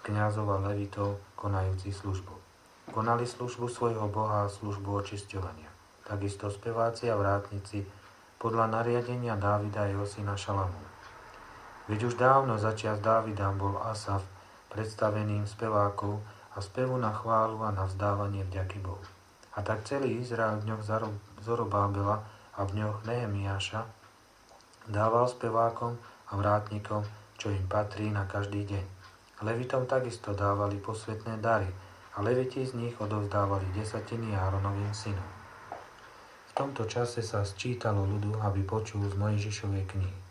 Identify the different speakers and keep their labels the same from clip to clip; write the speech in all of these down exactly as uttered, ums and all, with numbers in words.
Speaker 1: kňazov a levitov konajúcich službu. Konali službu svojho Boha a službu očisťovania. Takisto speváci a vrátnici podľa nariadenia Dávida a jeho syna Šalamúna. Veď už dávno začias Dávida bol Asaf predstaveným spevákov a spevu na chválu a na vzdávanie vďaky Bohu. A tak celý Izrael v dňoch Zorobábela a v dňoch Nehemiáša dával spevákom a vrátnikom, čo im patrí na každý deň. Levitom takisto dávali posvätné dary a leviti z nich odovzdávali desatiny Áronovým synom. V tomto čase sa sčítalo ľudu, aby počul z Mojžišovej knihy.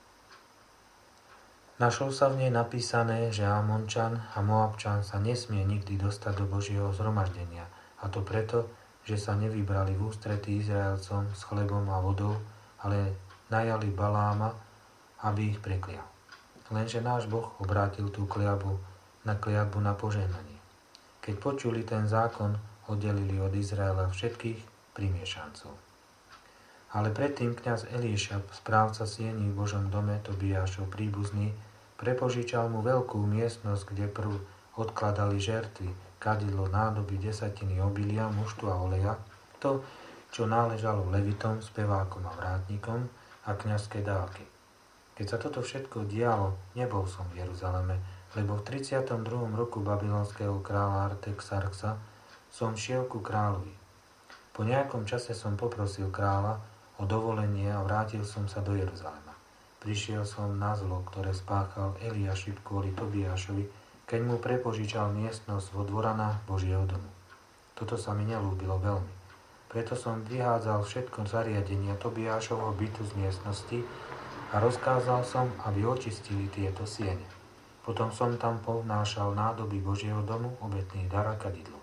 Speaker 1: Našlo sa v nej napísané, že Amončan a Moabčan sa nesmie nikdy dostať do Božieho zhromaždenia, a to preto, že sa nevybrali v ústretí Izraelcom s chlebom a vodou, ale najali Baláma, aby ich preklial. Lenže náš Boh obrátil tú kliatbu na kliatbu na požehnanie. Keď počuli ten zákon, oddelili od Izraela všetkých primiešancov. Ale predtým kňaz Eliáša, správca siení v Božom dome, Tobiášov príbuzný, prepožičal mu veľkú miestnosť, kde prv odkladali žertvy, kadidlo, nádoby, desatiny, obilia, muštu a oleja, to, čo náležalo levitom, spevákom a vrátnikom a kňazské dávky. Keď sa toto všetko dialo, nebol som v Jeruzaleme, lebo v tridsiatom druhom roku babylonského kráľa Artaxerxa som šiel ku kráľovi. Po nejakom čase som poprosil kráľa o dovolenie a vrátil som sa do Jeruzalema. Prišiel som na zlo, ktoré spáchal Eliášib kvôli Tobiášovi, keď mu prepožičal miestnosť vo dvoranách Božieho domu. Toto sa mi nelúbilo veľmi. Preto som vyhádzal všetko zariadenia Tobiášovho bytu z miestnosti a rozkázal som, aby očistili tieto siene. Potom som tam povnášal nádoby Božieho domu, obetný dar a kadidlo.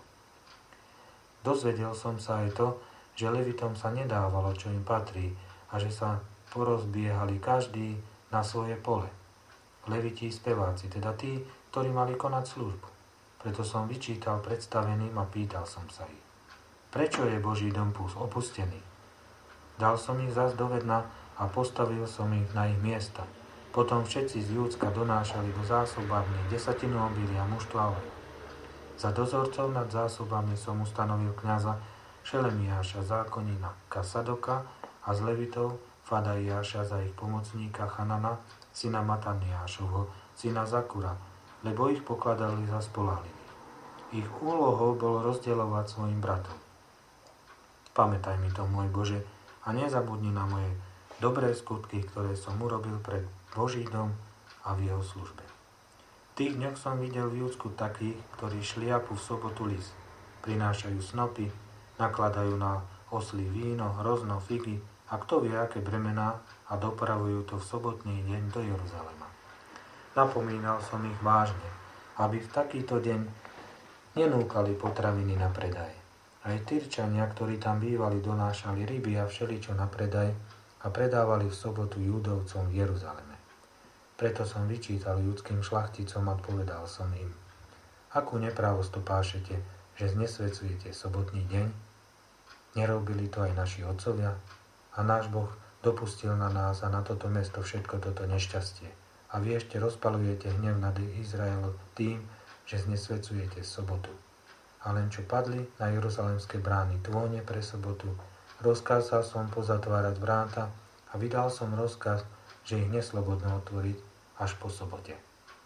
Speaker 1: Dozvedel som sa aj to, že levitom sa nedávalo, čo im patrí, a že sa porozbiehali každý na svoje pole. Leviti speváci, teda tí, ktorí mali konať službu. Preto som vyčítal predstaveným a pýtal som sa ich. Prečo je Boží dom opustený? Dal som ich zas do vedna a postavil som ich na ich miesta. Potom všetci z Júdska donášali do zásobárne desatinu obilia, muštu a oleja. Za dozorcov nad zásobami som ustanovil kňaza Šelemiáša, zákonníka Sadoka a z levitov Fadaiáša za ich pomocníka Chanana, syna Mataniášovho, syna Zakura, lebo ich pokladali za spoľahlivých. Ich úlohou bolo rozdielovať svojim bratom. Pamätaj mi to, môj Bože, a nezabudni na moje dobré skutky, ktoré som urobil pre Boží dom a v jeho službe. V tých dňoch som videl v Júdsku takých, ktorí šliapu v sobotu lis, prinášajú snopy, nakladajú na osly víno, hrozno, figy, a kto vie, aké bremená, a dopravujú to v sobotný deň do Jeruzalema. Napomínal som ich vážne, aby v takýto deň nenúkali potraviny na predaj. Aj Tyrčania, ktorí tam bývali, donášali ryby a všeličo na predaj a predávali v sobotu Júdovcom v Jeruzaleme. Preto som vyčítal judským šlachticom a povedal som im: akú neprávosť to pášete, že znesvecujete sobotný deň? Nerobili to aj naši otcovia? A náš Boh dopustil na nás a na toto mesto všetko toto nešťastie. A vy ešte rozpalujete hnev nad Izraelom tým, že znesvecujete sobotu. A len čo padli na jeruzalemské brány tône pre sobotu, rozkázal som pozatvárať vráta a vydal som rozkaz, že ich neslobodno otvoriť až po sobote.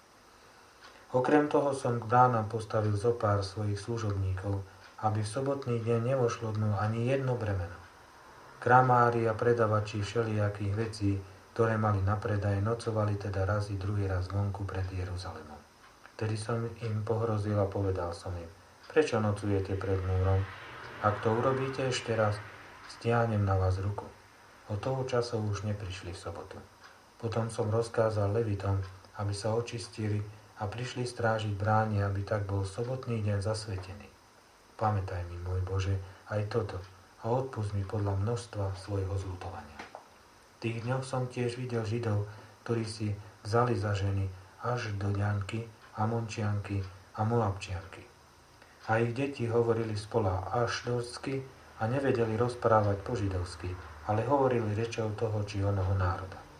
Speaker 1: Okrem toho som k bránam postavil zo pár svojich služobníkov, aby v sobotný deň nevošlo dnu ani jedno bremeno. Kramári a predavači všelijakých vecí, ktoré mali na predaj, nocovali teda raz i druhý raz vonku pred Jeruzalemom. Vtedy som im pohrozil a povedal som im: prečo nocujete pred múrom? Ak to urobíte ešte raz, stiahnem na vás ruku. Od toho času už neprišli v sobotu. Potom som rozkázal levitom, aby sa očistili a prišli strážiť brány, aby tak bol sobotný deň zasvetený. Pamätaj mi, môj Bože, aj toto a odpusť mi podľa množstva svojho zľutovania. V tých dňoch som tiež videl Židov, ktorí si vzali za ženy až do Ďanky, Amončianky a Moabčianky. A ich deti hovorili spola ašdorsky a nevedeli rozprávať po židovsky, ale hovorili rečou toho či onoho národa.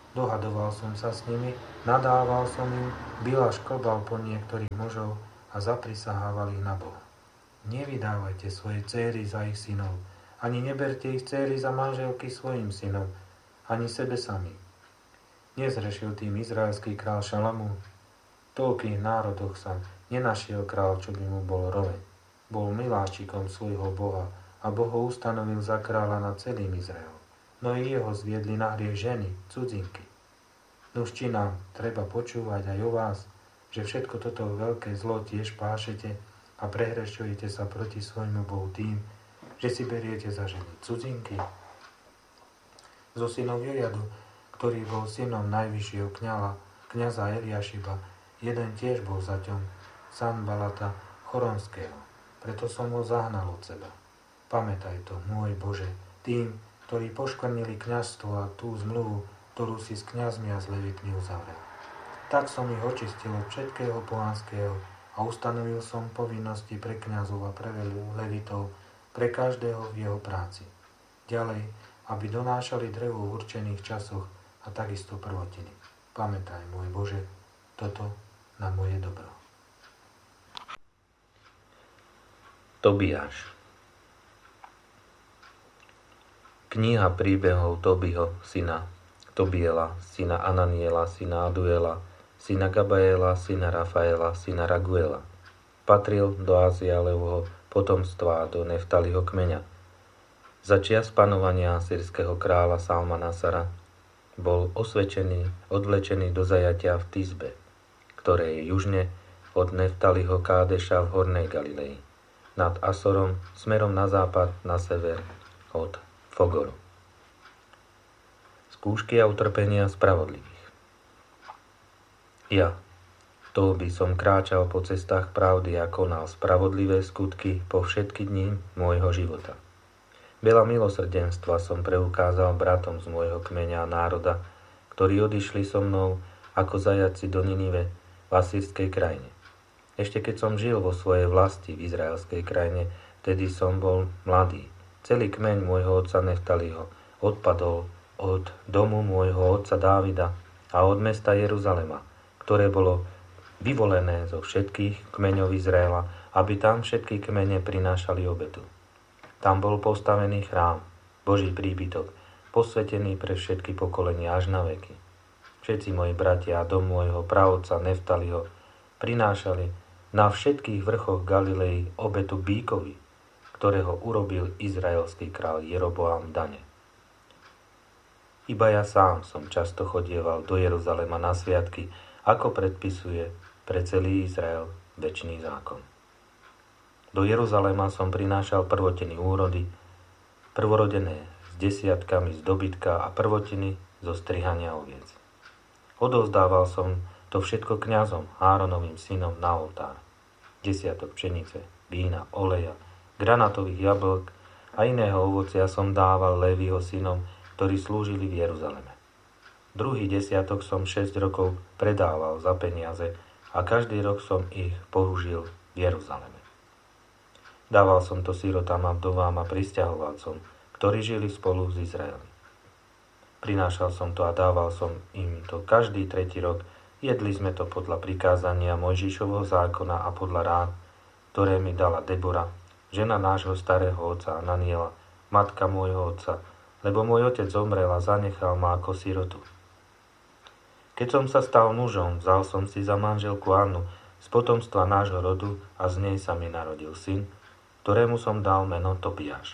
Speaker 1: Dohadoval som sa s nimi, nadával som im, bil a šklbal po niektorých mužov a zaprisahával ich na Boha. Nevydávajte svoje céry za ich synov, ani neberte ich céry za manželky svojim synom, ani sebe sami. Nezrešil tým izraelský král Šalamún. V toľkých národoch sa nenašiel král, čo by mu bol roveň. Bol miláčikom svojho Boha a Boh ho ustanovil za kráľa nad celým Izraelom. No i jeho zviedli na hriech ženy, cudzinky. Nuž či nám treba počúvať aj o vás, že všetko toto veľké zlo tiež pášete a prehrešujete sa proti svojmu Bohu tým, že si beriete za ženy cudzinky. Zo synov Jojadu, ktorý bol synom najvyššieho kňala, kňaza Eliašiba, jeden tiež bol zaťom Sanbalata Choronského, preto som ho zahnal od seba. Pamätaj to, môj Bože, tým, ktorí poškvrnili kňazstvo a tú zmluvu, ktorú si s kňazmi a s levitmi uzavrel. Tak som ich očistil od všetkého pohanského a ustanovil som povinnosti pre kňazov a pre levitov, pre každého v jeho práci. Ďalej, aby donášali drevo v určených časoch a takisto prvotiny. Pamätaj, môj Bože, toto na moje dobro.
Speaker 2: Tobiáš. Kniha príbehov Tobiho, syna Tobiela, syna Ananiela, syna Aduela, syna Gabaela, syna Rafaela, syna Raguela. Patril do Azialovho potomstva a do Neftaliho kmeňa. Za čias panovania asýrskeho kráľa Salmanasara bol osvečený, odvlečený do zajatia v Tizbe, ktoré je južne od Neftaliho Kádeša v Hornej Galilei, nad Asorom, smerom na západ, na sever od Fogoru. Skúšky a utrpenia spravodlivých. Ja, to by som kráčal po cestách pravdy a konal spravodlivé skutky po všetky dni môjho života. Veľa milosrdenstva som preukázal bratom z môjho kmeňa a národa, ktorí odišli so mnou ako zajaci do Ninive v asýrskej krajine. Ešte keď som žil vo svojej vlasti v izraelskej krajine, vtedy som bol mladý. Celý kmeň môjho otca Neftaliho odpadol od domu môjho otca Dávida a od mesta Jeruzalema, ktoré bolo vyvolené zo všetkých kmeňov Izraela, aby tam všetky kmene prinášali obetu. Tam bol postavený chrám, Boží príbytok, posvetený pre všetky pokolenia až na veky. Všetci moji bratia a dom môjho praotca Neftaliho prinášali na všetkých vrchoch Galilei obetu bíkovi, ktorého urobil izraelský král Jeroboam dane. Iba ja sám som často chodieval do Jeruzalema na sviatky, ako predpisuje pre celý Izrael večný zákon. Do Jeruzalema som prinášal prvotiny úrody, prvorodené s desiatkami z dobytka a prvotiny zo strihania oviec. Odovzdával som to všetko kňazom, Áronovým synom na oltár. Desiatok pšenice, vína, oleja, granatových jablk a iného ovocia som dával Léviho synom, ktorí slúžili v Jeruzaleme. Druhý desiatok som šesť rokov predával za peniaze a každý rok som ich použil v Jeruzaleme. Dával som to sirotám a vdovám a prisťahovalcom, ktorí žili spolu s Izraelom. Prinášal som to a dával som im to každý tretí rok. Jedli sme to podľa prikázania Mojžišovho zákona a podľa rád, ktoré mi dala Debora, žena nášho starého otca Ananiela, matka môjho otca, lebo môj otec zomrel a zanechal ma ako sirotu. Keď som sa stal mužom, vzal som si za manželku Annu z potomstva nášho rodu a z nej sa mi narodil syn, ktorému som dal meno Tobiáš.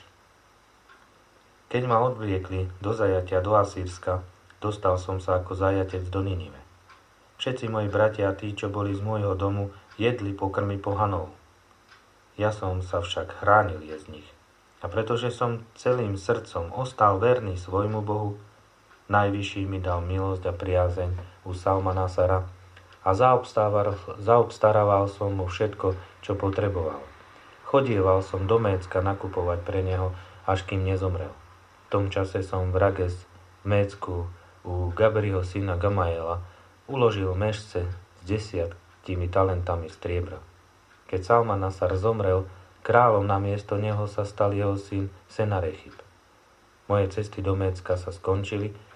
Speaker 2: Keď ma odvliekli do zajatia do Asýrska, dostal som sa ako zajatec do Ninive. Všetci moji bratia a tí, čo boli z môjho domu, jedli pokrmy pohanov. Ja som sa však chránil je z nich. A pretože som celým srdcom ostal verný svojmu Bohu, Najvyšší mi dal milosť a priazeň u Salmanasara a zaobstarával som mu všetko, čo potreboval. Chodieval som do Mécka nakupovať pre neho, až kým nezomrel. V tom čase som v Rages v Mécku u Gabriho syna Gamaela uložil mešce s desiatimi talentami striebra. Keď Salmanasar zomrel, kráľom na miesto neho sa stal jeho syn Senarechib. Moje cesty do Mécka sa skončili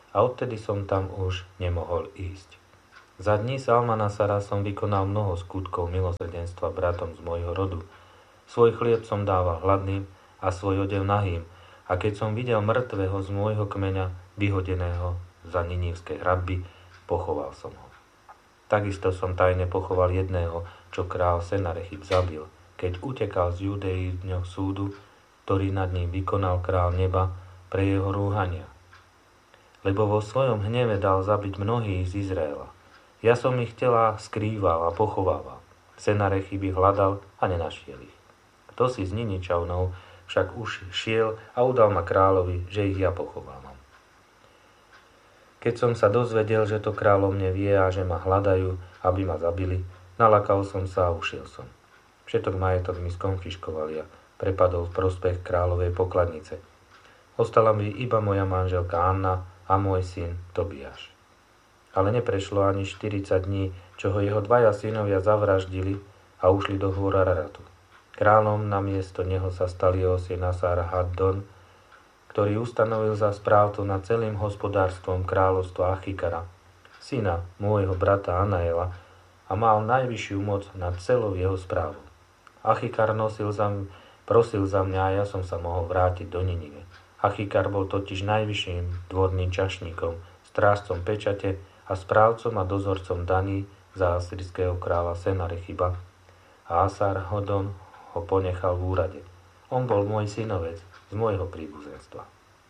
Speaker 2: a odtedy som tam už nemohol ísť. Za dní Salmanasara som vykonal mnoho skutkov milosrdenstva bratom z môjho rodu. Svoj chlieb som dával hladným a svoj odev nahým, a keď som videl mŕtvého z môjho kmeňa, vyhodeného za ninívskej hradby, pochoval som ho. Takisto som tajne pochoval jedného, čo král Senarechib zabil, keď utekal z Judei v dňoch súdu, ktorý nad ním vykonal král neba pre jeho rúhania. Lebo vo svojom hneve dal zabiť mnohých z Izraela. Ja som ich tela skrýval a pochovával. Senarechib ich hľadal a nenašiel ich. Kto si z Niničanov však už šiel a udal ma kráľovi, že ich ja pochovávam. Keď som sa dozvedel, že to kráľ o mne vie a že ma hľadajú, aby ma zabili, nalakal som sa a ušiel som. Všetok majetok mi skonfiškovali a prepadol v prospech kráľovej pokladnice. Ostala mi iba moja manželka Anna a môj syn Tobiáš. Ale neprešlo ani štyridsať dní, čo ho jeho dvaja synovia zavraždili a ušli do hôr Araratu. Kráľom na miesto neho sa stal jeho syn Asar-Haddon, ktorý ustanovil za správcu nad celým hospodárstvom kráľovstva Achikara, syna môjho brata Anaela, a mal najvyššiu moc nad celou jeho správou. Achikar nosil za m- prosil za mňa a ja som sa mohol vrátiť do Ninive. Achikar bol totiž najvyšším dvorným čašníkom, strážcom pečate a správcom a dozorcom daní za asýrskeho kráľa Senarechiba, a Asar-Haddon ho ponechal v úrade. On bol môj synovec z môjho príbuzenstva.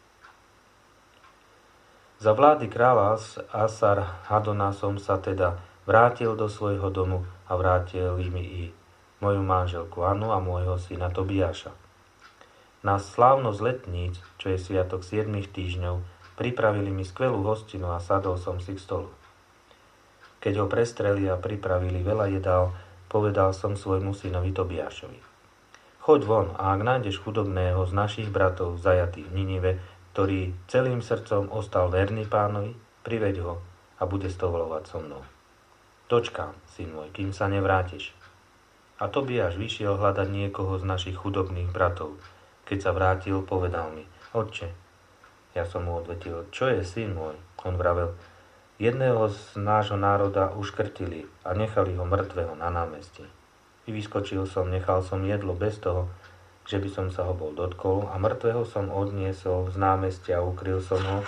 Speaker 2: Za vlády kráľa Asar-Haddona som sa teda vrátil do svojho domu a vrátil mi i moju manželku Annu a môjho syna Tobiáša. Na slávnosť letníc, čo je sviatok siedmich týždňov, pripravili mi skvelú hostinu a sadol som si k stolu. Keď ho prestreli a pripravili veľa jedál, povedal som svojmu synovi Tobiášovi: Choď von a ak nájdeš chudobného z našich bratov zajatých v Ninive, ktorý celým srdcom ostal verný pánovi, priveď ho a bude stovolovať so mnou. Dočkám, syn môj, kým sa nevrátiš. A Tobiáš vyšiel hľadať niekoho z našich chudobných bratov. Keď sa vrátil, povedal mi: Otče. Ja som mu odvetil: Čo je, syn môj? On vravel: Jedného z nášho národa uškrtili a nechali ho mŕtvého na námestí. I vyskočil som, nechal som jedlo bez toho, že by som sa ho bol dotkol, a mŕtvého som odniesol z námestia a ukryl som ho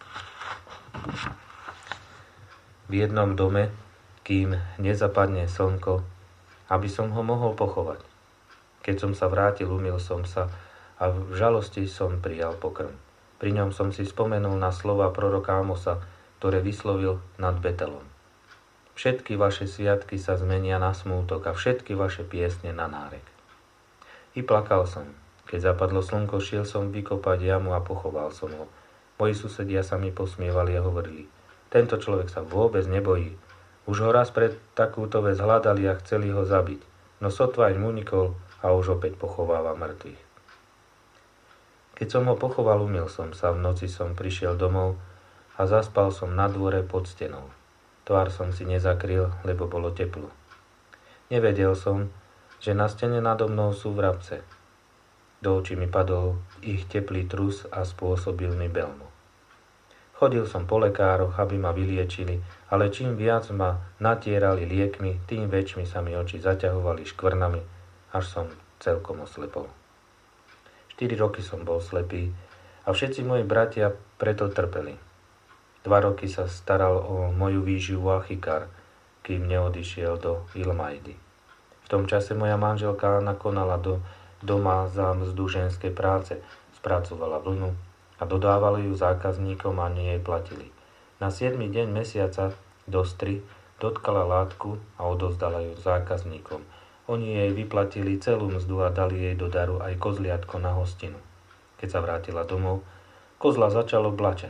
Speaker 2: v jednom dome, kým nezapadne slnko, aby som ho mohol pochovať. Keď som sa vrátil, umyl som sa a v žalosti som prijal pokrm. Pri ňom som si spomenul na slova proroka Amosa, ktoré vyslovil nad Betelom. Všetky vaše sviatky sa zmenia na smútok a všetky vaše piesne na nárek. I plakal som. Keď zapadlo slnko, šiel som vykopať jamu a pochoval som ho. Moji susedia sa mi posmievali a hovorili: Tento človek sa vôbec nebojí. Už ho raz pred takúto vec hľadali a chceli ho zabiť. No sotva im unikol a už opäť pochováva mŕtvych. Keď som ho pochoval, umyl som sa, v noci som prišiel domov a zaspal som na dvore pod stenou. Tvár som si nezakryl, lebo bolo teplo. Nevedel som, že na stene nado mnou sú vrabce. Do očí mi padol ich teplý trus a spôsobil mi belmu. Chodil som po lekároch, aby ma vyliečili, ale čím viac ma natierali liekmi, tým väčšmi sa mi oči zaťahovali škvrnami, až som celkom oslepol. Štyri roky som bol slepý a všetci moji bratia preto trpeli. Dva roky sa staral o moju výživu Achikar, kým neodišiel do Ilmajdy. V tom čase moja manželka Anna konala do doma za mzdu ženskej práce, spracovala vlnu a dodávala ju zákazníkom a nie jej platili. Na siedmy deň mesiaca dostri dotkala látku a odovzdala ju zákazníkom. Oni jej vyplatili celú mzdu a dali jej do daru aj kozliatko na hostinu. Keď sa vrátila domov, kozla začalo blačať.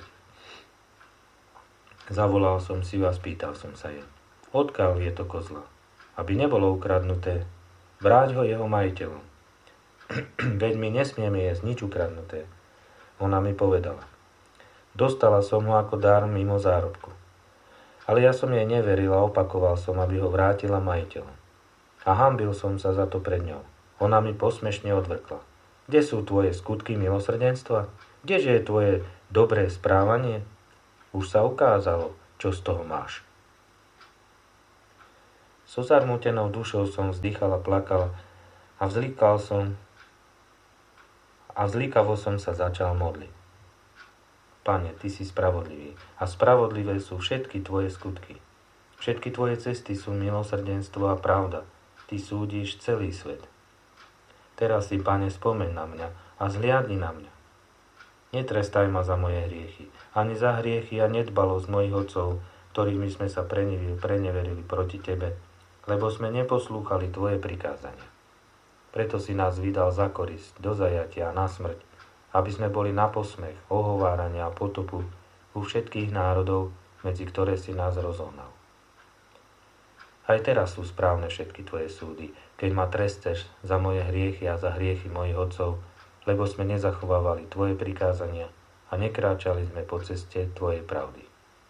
Speaker 2: Zavolal som si ju a spýtal som sa jej: Odkiaľ je to kozla? Aby nebolo ukradnuté, vráť ho jeho majiteľom. Veď my nesmieme jesť nič ukradnuté. Ona mi povedala: Dostala som ho ako dar mimo zárobku. Ale ja som jej neveril a opakoval som, aby ho vrátila majiteľom. A hanbil som sa za to pred ňou. Ona mi posmešne odvrkla: Kde sú tvoje skutky milosrdenstva? Kdeže je tvoje dobré správanie? Už sa ukázalo, čo z toho máš. So zarmútenou dušou som vzdychal a plakal a vzlíkal som a vzlíkavo som sa začal modliť. Pane, Ty si spravodlivý a spravodlivé sú všetky Tvoje skutky. Všetky Tvoje cesty sú milosrdenstvo a pravda. Ty súdiš celý svet. Teraz si, Pane, spomeň na mňa a zhliadni na mňa. Netrestaj ma za moje hriechy, ani za hriechy a nedbalosť mojich otcov, ktorými sme sa preneverili proti Tebe, lebo sme neposlúchali Tvoje prikázania. Preto si nás vydal za korisť, do zajatia a na smrť, aby sme boli na posmech, ohovárania a potopu u všetkých národov, medzi ktoré si nás rozohnal. Aj teraz sú správne všetky Tvoje súdy, keď ma tresteš za moje hriechy a za hriechy mojich otcov, lebo sme nezachovávali Tvoje prikázania a nekráčali sme po ceste Tvojej pravdy.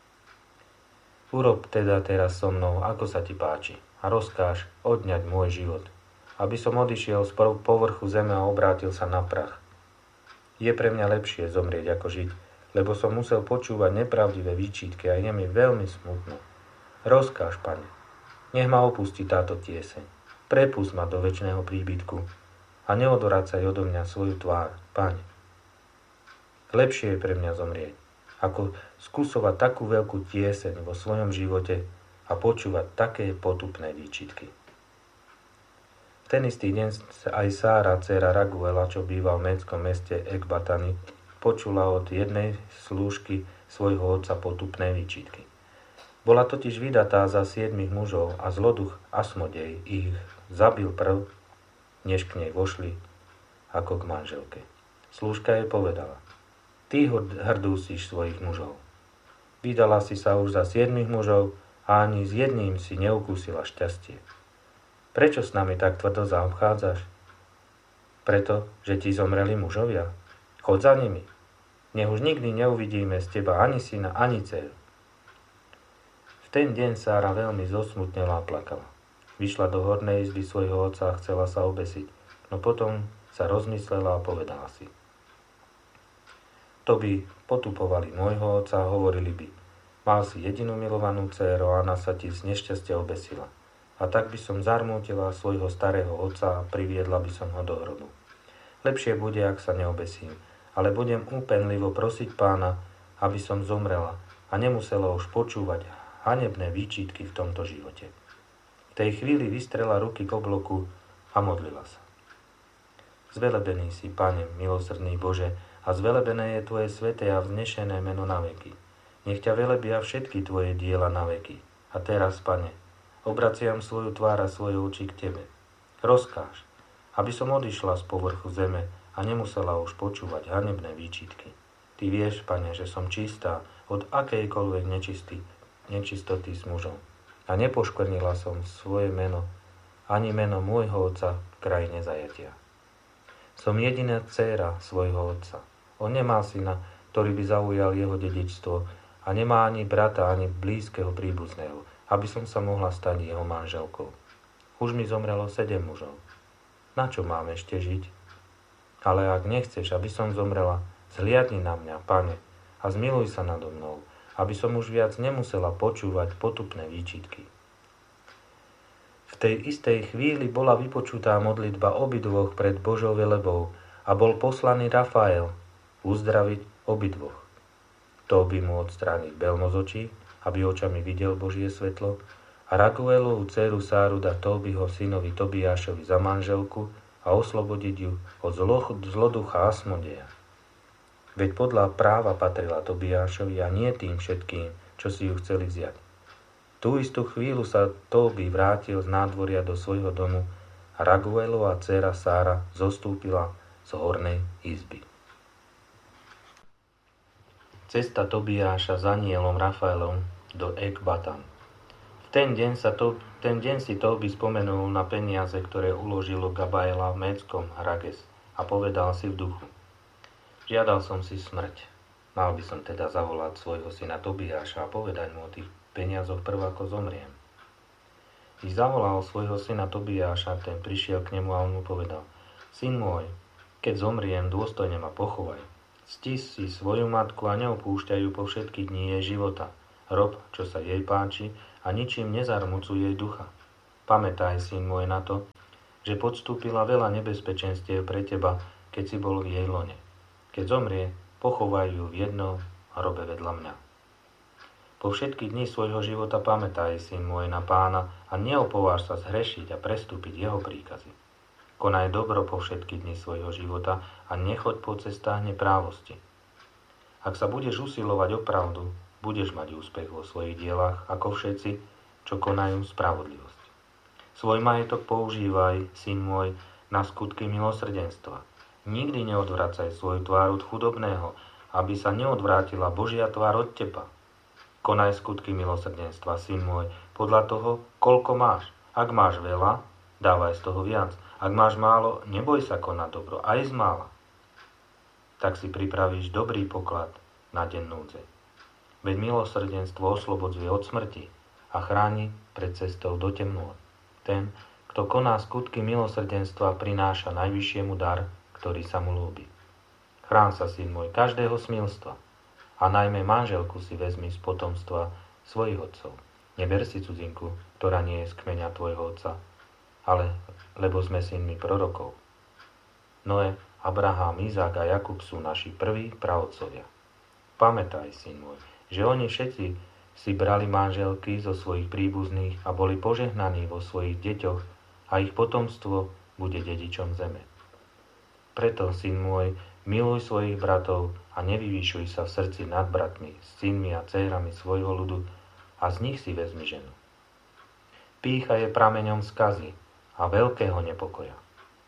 Speaker 2: Urob teda teraz so mnou, ako sa Ti páči, a rozkáž odňať môj život, aby som odišiel z povrchu zeme a obrátil sa na prach. Je pre mňa lepšie zomrieť ako žiť, lebo som musel počúvať nepravdivé výčitky a je mi veľmi smutno. Rozkáž, Pane, nech ma opustí táto tieseň. Prepusť ma do večného príbytku a neodvracaj odo mňa svoju tvár, Pane. Lepšie je pre mňa zomrieť, ako skúsovať takú veľkú tieseň vo svojom živote a počúvať také potupné výčitky. V ten istý deň aj Sára, dcéra Raguela, čo býva v médskom meste Ekbatany, počula od jednej slúžky svojho otca potupné výčitky. Bola totiž vydatá za siedmich mužov a zloduch Asmodej ich zabil prv, než k nej vošli ako k manželke. Slúžka jej povedala: Ty hrdúsiš svojich mužov. Vydala si sa už za siedmich mužov a ani s jedným si neukúsila šťastie. Prečo s nami tak tvrdo zaobchádzaš? Preto, že ti zomreli mužovia? Choď za nimi. Nech už nikdy neuvidíme z teba ani syna, ani dceru. V ten deň Sára veľmi zosmutnela a plakala. Vyšla do hornej izby svojho otca a chcela sa obesiť, no potom sa rozmyslela a povedala si: To by potupovali môjho otca a hovorili by: Mal si jedinú milovanú dcéru a ona sa ti z nešťastia obesila. A tak by som zarmútila svojho starého otca a priviedla by som ho do hrobu. Lepšie bude, ak sa neobesím, ale budem úpenlivo prosiť Pána, aby som zomrela a nemusela už počúvať hanebné výčitky v tomto živote. V tej chvíli vystrela ruky k obloku a modlila sa. Zvelebený si, Pane, milosrdný Bože, a zvelebené je Tvoje sväté a vznešené meno na veky. Nech ťa velebia všetky Tvoje diela na veky. A teraz, Pane, obraciam svoju tvár a svoje oči k Tebe. Rozkáž, aby som odišla z povrchu zeme a nemusela už počúvať hanebné výčitky. Ty vieš, Pane, že som čistá od akejkoľvek nečisty, nečistoty s mužom. A nepoškvrnila som svoje meno, ani meno môjho otca v krajine zajatia. Som jediná dcéra svojho otca. On nemá syna, ktorý by zaujal jeho dedičstvo, a nemá ani brata, ani blízkeho príbuzného, aby som sa mohla stať jeho manželkou. Už mi zomrelo sedem mužov. Na čo mám ešte žiť? Ale ak nechceš, aby som zomrela, zhliadni na mňa, Pane, a zmiluj sa nado mnou, aby som už viac nemusela počúvať potupné výčitky. V tej istej chvíli bola vypočutá modlitba obidvoch pred Božou velebou a bol poslaný Rafael uzdraviť obidvoch. To by mu odstrániť belmo z očí, aby očami videl Božie svetlo, a Raguelovú dceru Sáru dať Tóbiho synovi Tobiášovi za manželku a oslobodiť ju od zloducha Asmodeja. Veď podľa práva patrila Tobiášovi a nie tým všetkým, čo si ju chceli vziať. Tú istú chvíľu sa Tóbi vrátil z nádvoria do svojho domu a Raguelová dcera Sára zostúpila z hornej izby. Cesta Tobiáša s anielom Rafaelom do Ekbatan. V ten deň, sa to, ten deň si Tóbi spomenul na peniaze, ktoré uložilo Gabaela v médskom Rages, a povedal si v duchu: Žiadal som si smrť. Mal by som teda zavolať svojho syna Tobiáša a povedať mu o tých peniazoch prv, ako zomriem. I zavolal svojho syna Tobiáša, ten prišiel k nemu a on mu povedal: Syn môj, keď zomriem, dôstojne ma pochovaj. Cti si svoju matku a neopúšťajú po všetky dni jej života. Rob, čo sa jej páči a ničím nezarmucuj jej ducha. Pamätaj, syn môj, na to, že podstúpila veľa nebezpečenstiev pre teba, keď si bol v jej lone. Keď zomrie, pochovaj ju v jednom hrobe vedľa mňa. Po všetky dni svojho života pamätaj, syn môj, na Pána a neopováž sa zhrešiť a prestúpiť jeho príkazy. Konaj dobro po všetky dni svojho života a nechoď po cestách neprávosti. Ak sa budeš usilovať o pravdu, budeš mať úspech vo svojich dielách, ako všetci, čo konajú spravodlivosť. Svoj majetok používaj, syn môj, na skutky milosrdenstva. Nikdy neodvracaj svoju tvár od chudobného, aby sa neodvrátila Božia tvár od teba. Konaj skutky milosrdenstva, syn môj, podľa toho, koľko máš. Ak máš veľa, dávaj z toho viac. Ak máš málo, neboj sa konať dobro, aj z mála. Tak si pripravíš dobrý poklad na deň núdze. Veď milosrdenstvo oslobodzuje od smrti a chráni pred cestou do temnôt. Ten, kto koná skutky milosrdenstva, prináša najvyššiemu dar, ktorý sa mu ľúbi. Chrán sa, syn môj, každého smilstva a najmä manželku si vezmi z potomstva svojich otcov. Neber si cudzinku, ktorá nie je z kmeňa tvojho otca, ale lebo sme synmi prorokov. Noé, Abraham, Izák a Jakub sú naši prví praotcovia. Pamätaj, syn môj, že oni všetci si brali manželky zo svojich príbuzných a boli požehnaní vo svojich deťoch a ich potomstvo bude dedičom zeme. Preto, syn môj, miluj svojich bratov a nevyvyšuj sa v srdci nad bratmi, synmi a dcérami svojho ľudu a z nich si vezmi ženu. Pýcha je prameňom skazy a veľkého nepokoja.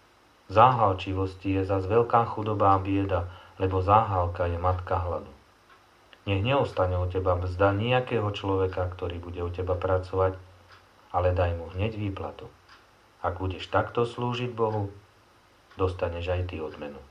Speaker 2: Záhalčivosti je zas veľká chudoba a bieda, lebo záhalka je matka hladu. Nech neostane u teba mzda nejakého človeka, ktorý bude u teba pracovať, ale daj mu hneď výplatu. Ak budeš takto slúžiť Bohu, dostaneš aj ty odmenu.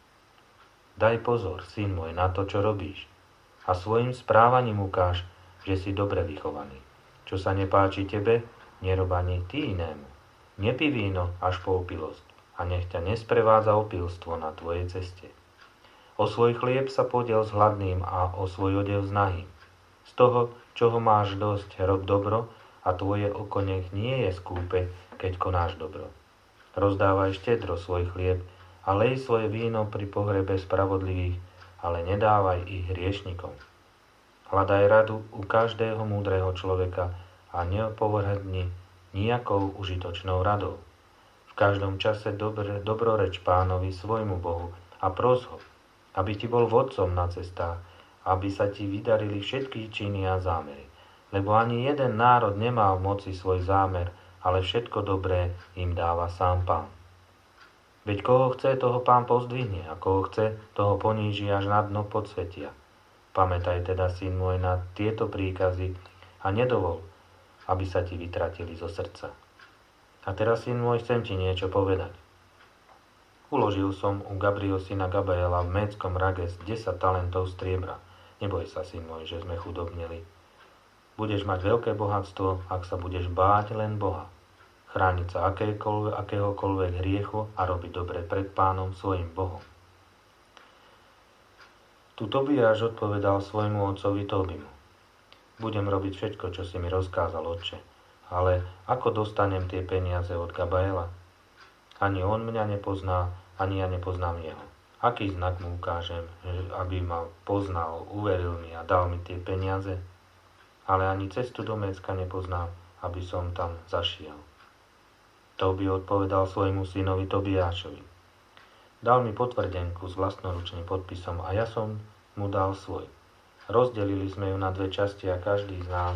Speaker 2: Daj pozor, syn môj, na to, čo robíš, a svojim správaním ukáž, že si dobre vychovaný. Čo sa nepáči tebe, nerob ani ty inému. Nepí víno až po opilosť a nech ťa nesprevádza opilstvo na tvojej ceste. O svoj chlieb sa podiel s hladným a o svoj odev s nahým. Z toho, čoho máš dosť, rob dobro a tvoje oko nech nie je skúpe, keď konáš dobro. Rozdávaj štedro svoj chlieb a lej svoje víno pri pohrebe spravodlivých, ale nedávaj ich hriešnikom. Hľadaj radu u každého múdreho človeka a neopovrhni nijakou užitočnou radou. V každom čase dobre, dobroreč Pánovi svojmu Bohu a pros ho, aby ti bol vodcom na cestách, aby sa ti vydarili všetky činy a zámery. Lebo ani jeden národ nemá v moci svoj zámer, ale všetko dobré im dáva sám Pán. Veď koho chce, toho Pán pozdvihne, a koho chce, toho poníži až na dno podsvetia. Pamätaj teda, syn môj, na tieto príkazy a nedovol, aby sa ti vytratili zo srdca. A teraz, syn môj, chcem ti niečo povedať. Uložil som u Gabriho syna Gabaela v Médskom Rages desať talentov striebra. Neboj sa, syn môj, že sme chudobnili. Budeš mať veľké bohatstvo, ak sa budeš báť len Boha. Chrániť sa akéhokoľvek hriechu a robiť dobre pred Pánom svojim Bohom. Tu Tobiáš odpovedal svojmu otcovi Tóbimu. Budem robiť všetko, čo si mi rozkázal, otče, ale ako dostanem tie peniaze od Gabaela? Ani on mňa nepozná, ani ja nepoznám jeho. Aký znak mu ukážem, aby ma poznal, uveril mi a dal mi tie peniaze? Ale ani cestu do Mécka nepoznám, aby som tam zašiel. Tóbi odpovedal svojmu synovi Tobiášovi. Dal mi potvrdenku s vlastnoručným podpisom a ja som mu dal svoj. Rozdelili sme ju na dve časti a každý z nás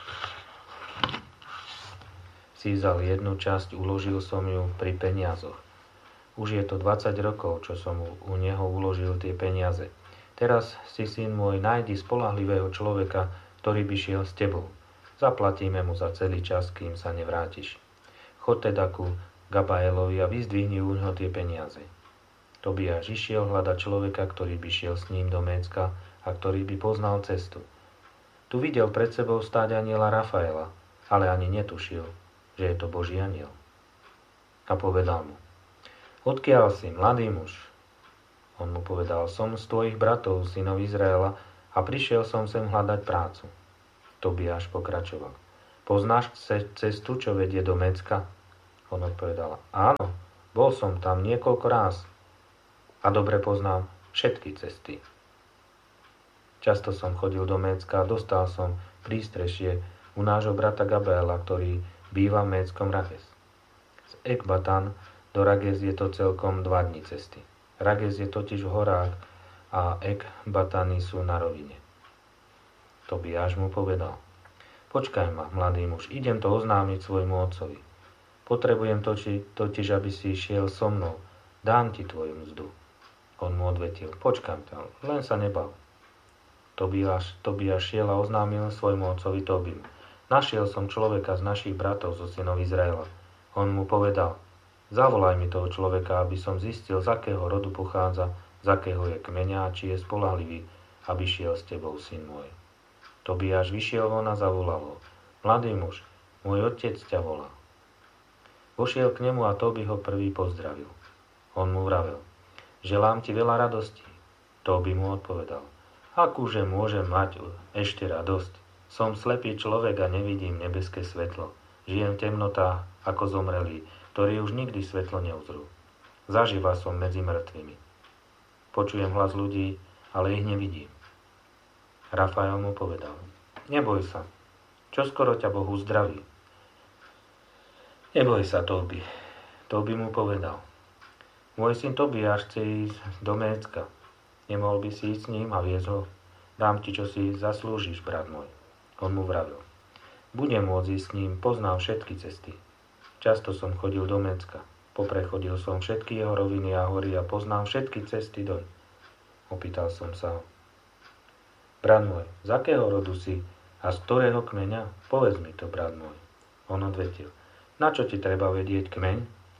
Speaker 2: si vzal jednu časť, uložil som ju pri peniazoch. Už je to dvadsať rokov, čo som u neho uložil tie peniaze. Teraz si, syn môj, nájdi spoľahlivého človeka, ktorý by šiel s tebou. Zaplatíme mu za celý čas, kým sa nevrátiš. Chod teda ku Gabaelovi a vyzdvihni u neho tie peniaze. Tobiáš išiel hľadať človeka, ktorý by šiel s ním do Mécka a ktorý by poznal cestu. Tu videl pred sebou stáť anjela Rafaela, ale ani netušil, že je to Boží anjel. A povedal mu: Odkiaľ si, mladý muž? On mu povedal, som z tvojich bratov, synov Izraela, a prišiel som sem hľadať prácu. Tobiáš pokračoval. Poznáš cestu, čo vedie do Mécka? On odpovedal, áno, bol som tam niekoľko ráz a dobre poznám všetky cesty. Často som chodil do Mécka a dostal som prístrešie u nášho brata Gabriela, ktorý býva v Méckom Rages. Z Ekbatan do Rages je to celkom dva dni cesty. Rages je totiž v horách a Ekbatany sú na rovine. Tobiáš mu povedal, počkaj ma, mladý muž, idem to oznámiť svojmu otcovi. Potrebujem totiž, totiž, aby si šiel so mnou, dám ti tvoju mzdu. On mu odvetil, počkaj tam, len sa nebav. Tobiáš, Tobiáš šiel a oznámil svojmu otcovi Tobimu. Našiel som človeka z našich bratov zo synov Izraela. On mu povedal, zavolaj mi toho človeka, aby som zistil, z akého rodu pochádza, z akého je kmeňa, či je spoľahlivý, aby šiel s tebou, syn môj. Tobiáš vyšiel von a zavolal ho. Mladý muž, môj otec ťa volá. Vošiel k nemu a Tobi ho prvý pozdravil. On mu vravel, želám ti veľa radosti. Tobi mu odpovedal, akúže môžem mať ešte radosť? Som slepý človek a nevidím nebeské svetlo. Žijem v temnotách ako zomrelí, ktorí už nikdy svetlo neuzrú. Zaživa som medzi mŕtvými. Počujem hlas ľudí, ale ich nevidím. Rafael mu povedal, neboj sa, čoskoro ťa Boh uzdraví. Neboj sa, Tobi. Tobi mu povedal, môj syn Tobiáš chce ísť do Mécka. Nemohol by si ísť s ním a viesť ho? Dám ti, čo si zaslúžiš, brat môj. On mu vravil, budem môcť ísť s ním, poznám všetky cesty. Často som chodil do Mécka, poprechodil som všetky jeho roviny a hory a poznám všetky cesty doň. Opýtal som sa ho, brat môj, z akého rodu si a z ktorého kmeňa? Povedz mi to, brat môj. On odvetil, na čo ti treba vedieť kmeň?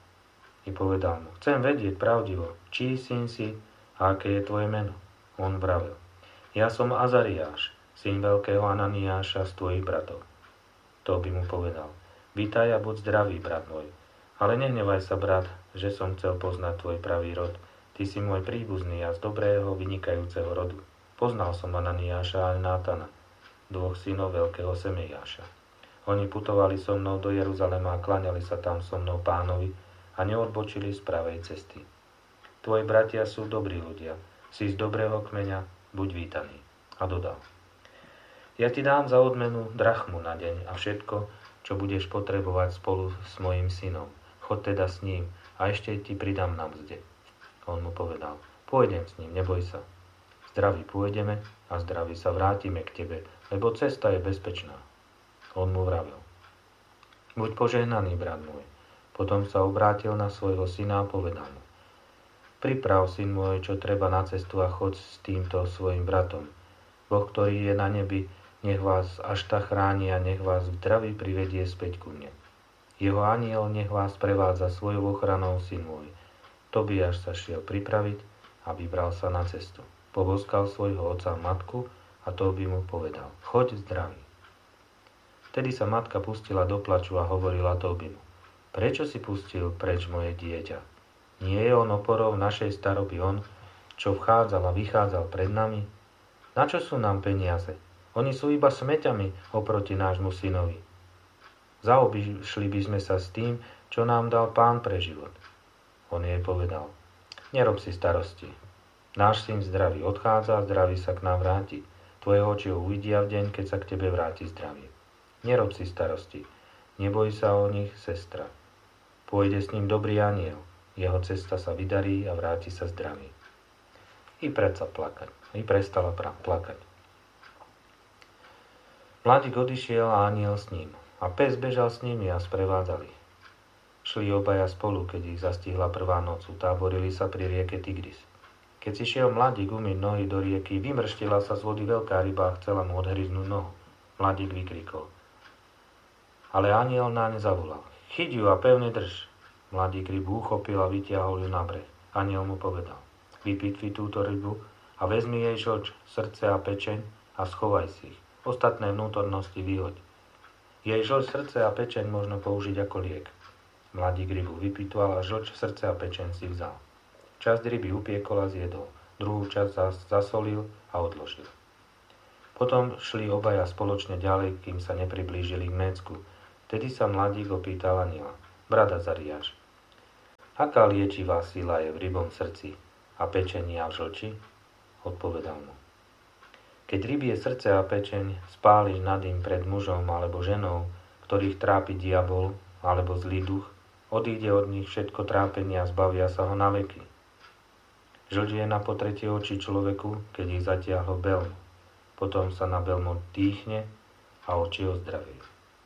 Speaker 2: I povedal mu, chcem vedieť pravdivo, čí syn si a aké je tvoje meno. On vravel, ja som Azariáš, syn veľkého Ananiáša z tvojich bratov. To by mu povedal, vítaj a buď zdravý, brat môj. Ale nehnevaj sa, brat, že som chcel poznať tvoj pravý rod. Ty si môj príbuzný a z dobrého, vynikajúceho rodu. Poznal som Ananiáša a Nátana, dvoch synov veľkého Semejáša. Oni putovali so mnou do Jeruzalema a kláňali sa tam so mnou pánovi a neodbočili z pravej cesty. Tvoji bratia sú dobrí ľudia, si z dobrého kmeňa, buď vítaný. A dodal, ja ti dám za odmenu drachmu na deň a všetko, čo budeš potrebovať spolu s mojím synom. Choď teda s ním a ešte ti pridám na mzde. On mu povedal, pôjdem s ním, neboj sa. Zdraví pôjdeme a zdraví sa vrátime k tebe, lebo cesta je bezpečná. On mu vravel, buď požehnaný, brat môj. Potom sa obrátil na svojho syna a povedal mu, priprav, syn môj, čo treba na cestu a choď s týmto svojim bratom. Boh, ktorý je na nebi, nech vás až tak chráni a nech vás v zdraví privedie späť ku mne. Jeho anjel nech vás prevádza svojou ochranou, syn môj. Tobiáš sa šiel pripraviť a vybral sa na cestu. Poboskal svojho otca a matku a Tobi mu povedal, choď zdravý. Vtedy sa matka pustila do plaču a hovorila Tobimu, prečo si pustil preč moje dieťa? Nie je on oporou našej staroby on, čo vchádzal a vychádzal pred nami? Na čo sú nám peniaze? Oni sú iba smeťami oproti nášmu synovi. Zaobišli by sme sa s tým, čo nám dal Pán pre život. On jej povedal, nerob si starosti. Náš syn zdravý odchádza a zdravý sa k nám vráti. Tvoje oči ho uvidia v deň, keď sa k tebe vráti zdravý. Nerob si starosti. Neboj sa o nich, sestra. Pôjde s ním dobrý anjel. Jeho cesta sa vydarí a vráti sa zdravý. I predsa plakať. I prestala plakať. Mladík odišiel a anjel s ním. A pes bežal s nimi a sprevádzali. Šli obaja spolu, keď ich zastihla prvá noc. Utáborili sa pri rieke Tigris. Keď si šiel mladík umyť nohy do rieky, vymrštila sa z vody veľká ryba a chcela mu odhryznúť nohu. Mladík vykrikol. Ale anjel náň zavolal. Chyť ju a pevne drž. Mladík rybu uchopil a vytiahol ju na breh. Anjel mu povedal. Vypitvi túto rybu a vezmi jej žlč, srdce a pečeň a schovaj si ich. Ostatné vnútornosti vyhoď. Jej žlč, srdce a pečeň možno použiť ako liek. Mladík rybu vypitoval a žlč, srdce a pečeň si vzal. Časť ryby upiekol a zjedol, druhú časť zasolil a odložil. Potom šli obaja spoločne ďalej, kým sa nepriblížili k Mécku. Vtedy sa mladík opýtal anjela: Brat Azariáš, aká liečivá sila je v rybom srdci a pečení a v žlči? Odpovedal mu: Keď rybie srdce a pečeň spáliš nad im pred mužom alebo ženou, ktorých trápi diabol alebo zlý duch, odíde od nich všetko trápenie a zbavia sa ho na veky. Žlč je na potretie očí človeku, keď ich zatiahlo belmo. Potom sa na belmo dýchne a oči ozdravie.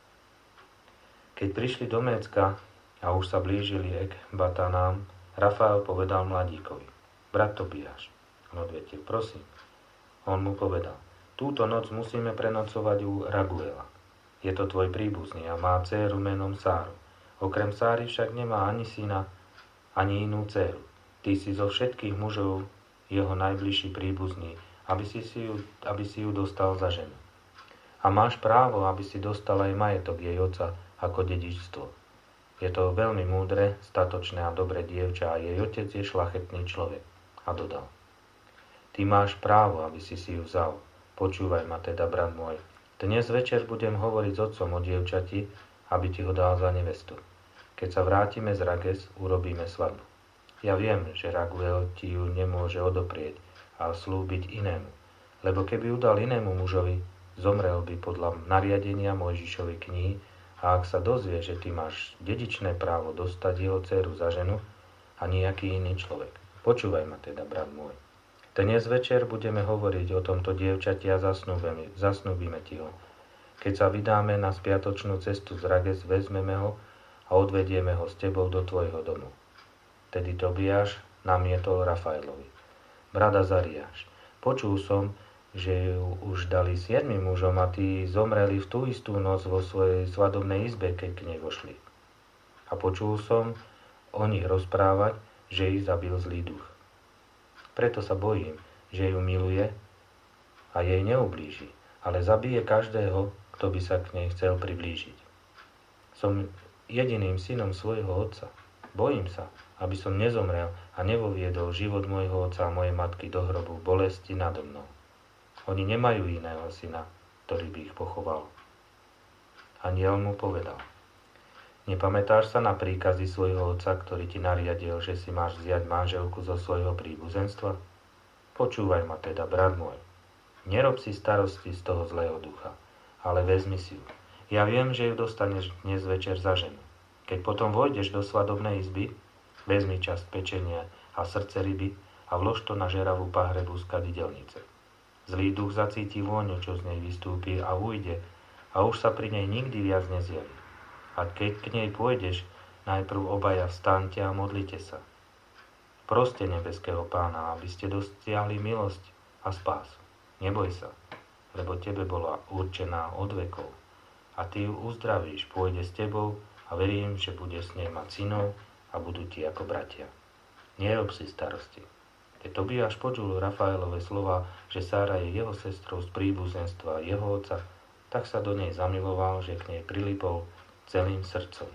Speaker 2: Keď prišli do Mécka a už sa blížili k Batanám, Rafael povedal mladíkovi: Brat Tobiáš. On odvetil: Prosím. On mu povedal: Túto noc musíme prenocovať u Raguela. Je to tvoj príbuzný a má dcéru menom Sáru. Okrem Sáry však nemá ani syna, ani inú dcéru. Ty si zo všetkých mužov jeho najbližší príbuzný, aby si, si ju, aby si ju dostal za ženu. A máš právo, aby si dostal aj majetok jej otca ako dedičstvo. Je to veľmi múdre, statočné a dobré dievča a jej otec je šľachetný človek. A dodal: Ty máš právo, aby si si ju vzal. Počúvaj ma teda, brat môj. Dnes večer budem hovoriť s otcom o dievčati, aby ti ho dal za nevestu. Keď sa vrátime z Rages, urobíme svadbu. Ja viem, že Raguel ti ju nemôže odoprieť a slúbiť inému, lebo keby ju dal inému mužovi, zomrel by podľa nariadenia Mojžišovej knihy, a ak sa dozvie, že ty máš dedičné právo dostať jeho dceru za ženu a nejaký iný človek. Počúvaj ma teda, brat môj. Dnes večer budeme hovoriť o tomto dievčati a zasnúbime, zasnúbime ti ho. Keď sa vydáme na spiatočnú cestu z Rages, vezmeme ho a odvedieme ho s tebou do tvojho domu. Tedy Tobiáš namietol Rafaelovi: Brat Azariáš, počul som, že ju už dali siedmim mužom a tí zomreli v tú istú noc vo svojej svadobnej izbe, keď k nej vošli. A počul som o nich rozprávať, že ich zabil zlý duch. Preto sa bojím, že ju miluje a jej neublíži, ale zabije každého, kto by sa k nej chcel priblížiť. Som jediným synom svojho otca. Bojím sa, aby som nezomrel a nevoviedol život môjho otca a mojej matky do hrobu bolesti nado mnou. Oni nemajú iného syna, ktorý by ich pochoval. Anjel mu povedal: Nepamätáš sa na príkazy svojho otca, ktorý ti nariadil, že si máš vziať manželku zo svojho príbuzenstva? Počúvaj ma teda, brat môj. Nerob si starosti z toho zlého ducha, ale vezmi si ju. Ja viem, že ju dostaneš dnes večer za ženu. Keď potom vojdeš do svadobnej izby, vezmi časť pečenia a srdce ryby a vlož to na žeravú pahrebu z kadidelnice. Zlý duch zacíti vôňu, čo z nej vystúpi a ujde a už sa pri nej nikdy viac nezjaví. A keď k nej pôjdeš, najprv obaja vstaňte a modlite sa. Proste nebeského Pána, aby ste dosiahli milosť a spásu. Neboj sa, lebo tebe bola určená od vekov. A ty ju uzdravíš, pôjde s tebou a verím, že bude s nej mať synov a budú ti ako bratia. Nerob si starosti. Keď Tobiáš počul Rafaelove slova, že Sára je jeho sestrou z príbuzenstva jeho otca, tak sa do nej zamiloval, že k nej prilipol celým srdcom.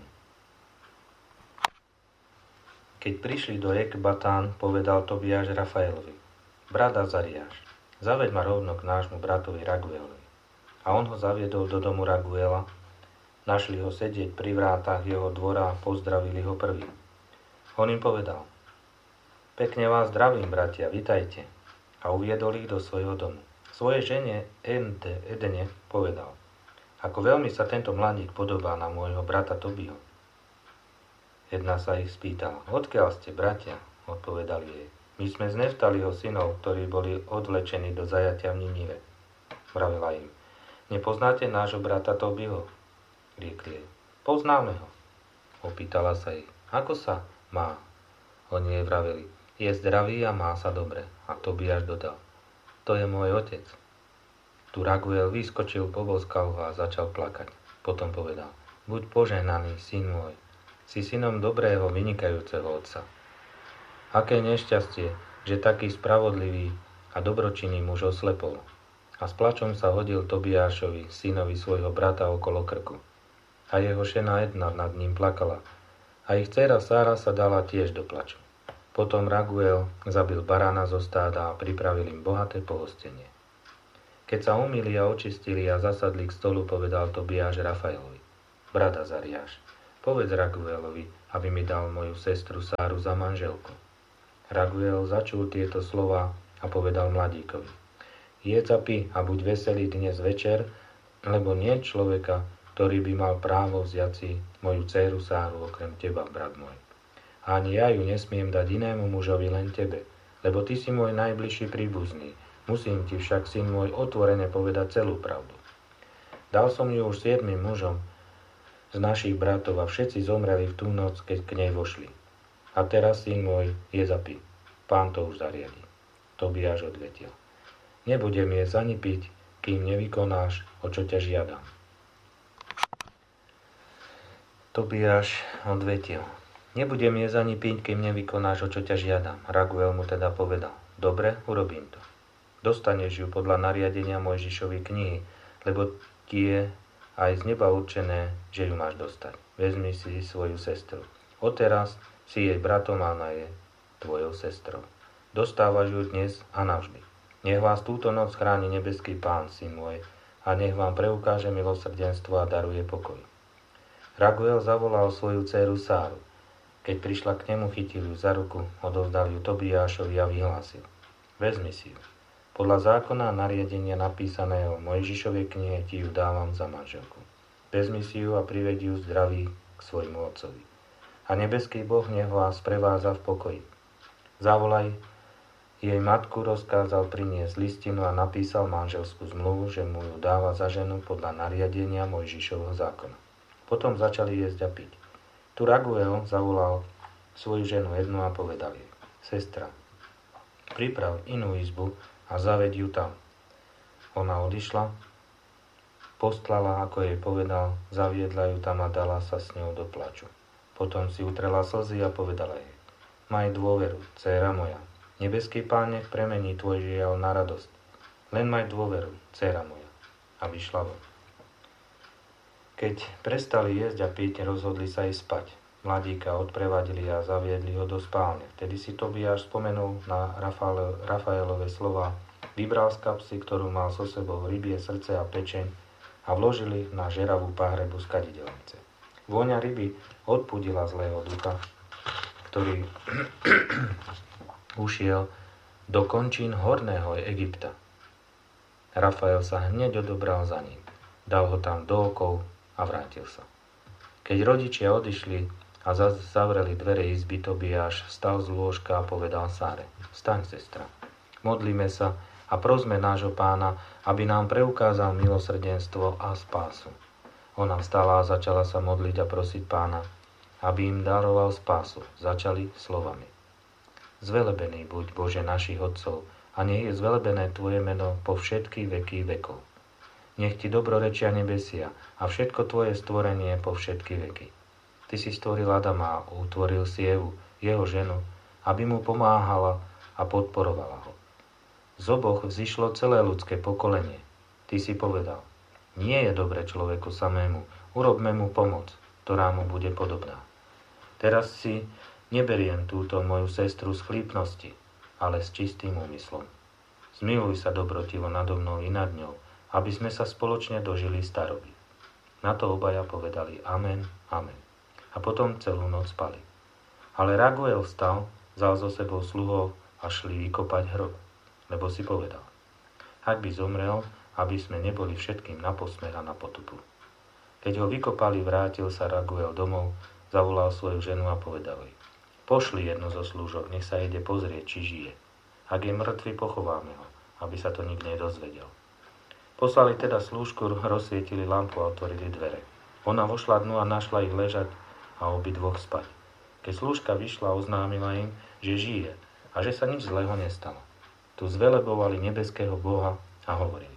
Speaker 2: Keď prišli do Ekbatán, povedal Tobiáš Rafaelovi: Brat Azariáš, zaveď ma rovno k nášmu bratovi Raguelovi. A on ho zaviedol do domu Raguela. Našli ho sedieť pri vrátach jeho dvora a pozdravili ho prvý. On im povedal: Pekne vás zdravím, bratia, vitajte. A uviedol ich do svojho domu. Svojej žene Ende, Edene povedal: Ako veľmi sa tento mladík podobá na môjho brata Tobiho. Jedna sa ich spýtala: Odkiaľ ste, bratia? Odpovedali jej: My sme z Neftaliho synov, ktorí boli odvlečení do zajatia v Ninive. Vravela im: Nepoznáte nášho brata Tobiho? Riekli jej: Poznáme ho. Opýtala sa ich: Ako sa má? Oni jej vraveli: Je zdravý a má sa dobre. A Tobiáš dodal: To je môj otec. Tu Raguel vyskočil, poboskal ho a začal plakať. Potom povedal: Buď požehnaný, syn môj. Si synom dobrého, vynikajúceho otca. Aké nešťastie, že taký spravodlivý a dobročinný muž oslepol. A s plačom sa hodil Tobiášovi, synovi svojho brata, okolo krku. A jeho žena Edna nad ním plakala. A ich dcéra Sára sa dala tiež do plaču. Potom Raguel zabil barána zo stáda a pripravil im bohaté pohostenie. Keď sa umýli a očistili a zasadli k stolu, povedal Tobiáš Rafaelovi: Brat Azariáš, povedz Raguelovi, aby mi dal moju sestru Sáru za manželku. Raguel začul tieto slova a povedal mladíkovi: Jedz a pi a buď veselý dnes večer, lebo nie človeka, ktorý by mal právo vziať si moju dcéru Sáru okrem teba, brat môj. A ani ja ju nesmiem dať inému mužovi, len tebe, lebo ty si môj najbližší príbuzný. Musím ti však, syn môj, otvorene povedať celú pravdu. Dal som ju už siedmym mužom z našich bratov a všetci zomreli v tú noc, keď k nej vošli. A teraz, syn môj, jedz a pi. Pán to už zariadi. Tobiáš odvetil: Nebudem jesť ani piť, kým nevykonáš, o čo ťa žiadam. Tobiáš odvetil: Nebudem jesť ani piť, kým nevykonáš, o čo ťa žiadam. Raguel mu teda povedal: Dobre, urobím to. Dostaneš ju podľa nariadenia Mojžišovej knihy, lebo ti je aj z neba určené, že ju máš dostať. Vezmi si svoju sestru. Odteraz si jej bratom a ona je tvojou sestrou. Dostávaš ju dnes a navždy. Nech vás túto noc chráni nebeský Pán, syn môj, a nech vám preukáže milosrdenstvo a daruje pokoj. Raguel zavolal svoju dcéru Sáru. Keď prišla k nemu, chytil ju za ruku, odovzdal ju Tobiášovi a vyhlásil: Vezmi si ju. Podľa zákona a nariadenia napísaného v Mojžišovej knihe ti ju dávam za manželku. Vezmi si ju a privedi ju zdravý k svojmu otcovi. A nebeský Boh nech vás prevádza v pokoji. Zavolaj jej matku, rozkázal priniesť listinu a napísal manželskú zmluvu, že mu ju dáva za ženu podľa nariadenia Mojžišovho zákona. Potom začali jesť a piť. Tu Raguel zavolal svoju ženu jednu a povedal jej: Sestra, priprav inú izbu a zaved ju tam. Ona odišla, postlala, ako jej povedal, zaviedla ju tam a dala sa s ňou do plaču. Potom si utrela slzy a povedala jej: Maj dôveru, dcéra moja. Nebeský Pán nech premení tvoj žiaľ na radosť. Len maj dôveru, dcéra moja. A vyšla von. Keď prestali jesť a piť, rozhodli sa ísť spať. Mladíka odprevadili a zaviedli ho do spálne. Vtedy si Tobiáš spomenul na Rafael, Rafaelove slova, vybral z kapsy, ktorú mal so sebou, rybie srdce a pečeň a vložili na žeravú páhrebu z kadidelnice. Vôňa ryby odpudila zlého ducha, ktorý ušiel do končín horného Egypta. Rafael sa hneď odobral za ním. Dal ho tam do okov a vrátil sa. Keď rodičia odišli a zavreli dvere izby, Tobiáš vstal z lôžka a povedal Sáre: Vstaň, sestra, modlíme sa a prosme nášho Pána, aby nám preukázal milosrdenstvo a spásu. Ona vstala a začala sa modliť a prosiť Pána, aby im daroval spásu. Začali slovami: Zvelebený buď, Bože našich otcov, a nech je zvelebené Tvoje meno po všetky veky vekov. Nech ti dobrorečia nebesia a všetko tvoje stvorenie po všetky veky. Ty si stvoril Adama a utvoril si Evu, jeho ženu, aby mu pomáhala a podporovala ho. Z oboch vzišlo celé ľudské pokolenie. Ty si povedal: Nie je dobre človeku samému, urobme mu pomoc, ktorá mu bude podobná. Teraz si neberiem túto moju sestru z chlípnosti, ale s čistým úmyslom. Zmiluj sa dobrotivo nado mnou i nad ňou, aby sme sa spoločne dožili staroby. Na to obaja povedali amen, amen. A potom celú noc spali. Ale Raguel vstal, vzal so sebou sluhov a šli vykopať hrob, lebo si povedal: Ak by zomrel, aby sme neboli všetkým na posmech a na potupu. Keď ho vykopali, vrátil sa Raguel domov, zavolal svoju ženu a povedal jej: Pošli jednu zo slúžok, nech sa ide pozrieť, či žije. Ak je mŕtvy, pochováme ho, aby sa to nik nedozvedel. Poslali teda slúžku, rozsvietili lampu a otvorili dvere. Ona vošla dnu a našla ich ležať a obidvoch spať. Keď slúžka vyšla, oznámila im, že žije a že sa nič zlého nestalo. Tu zvelebovali nebeského Boha a hovorili: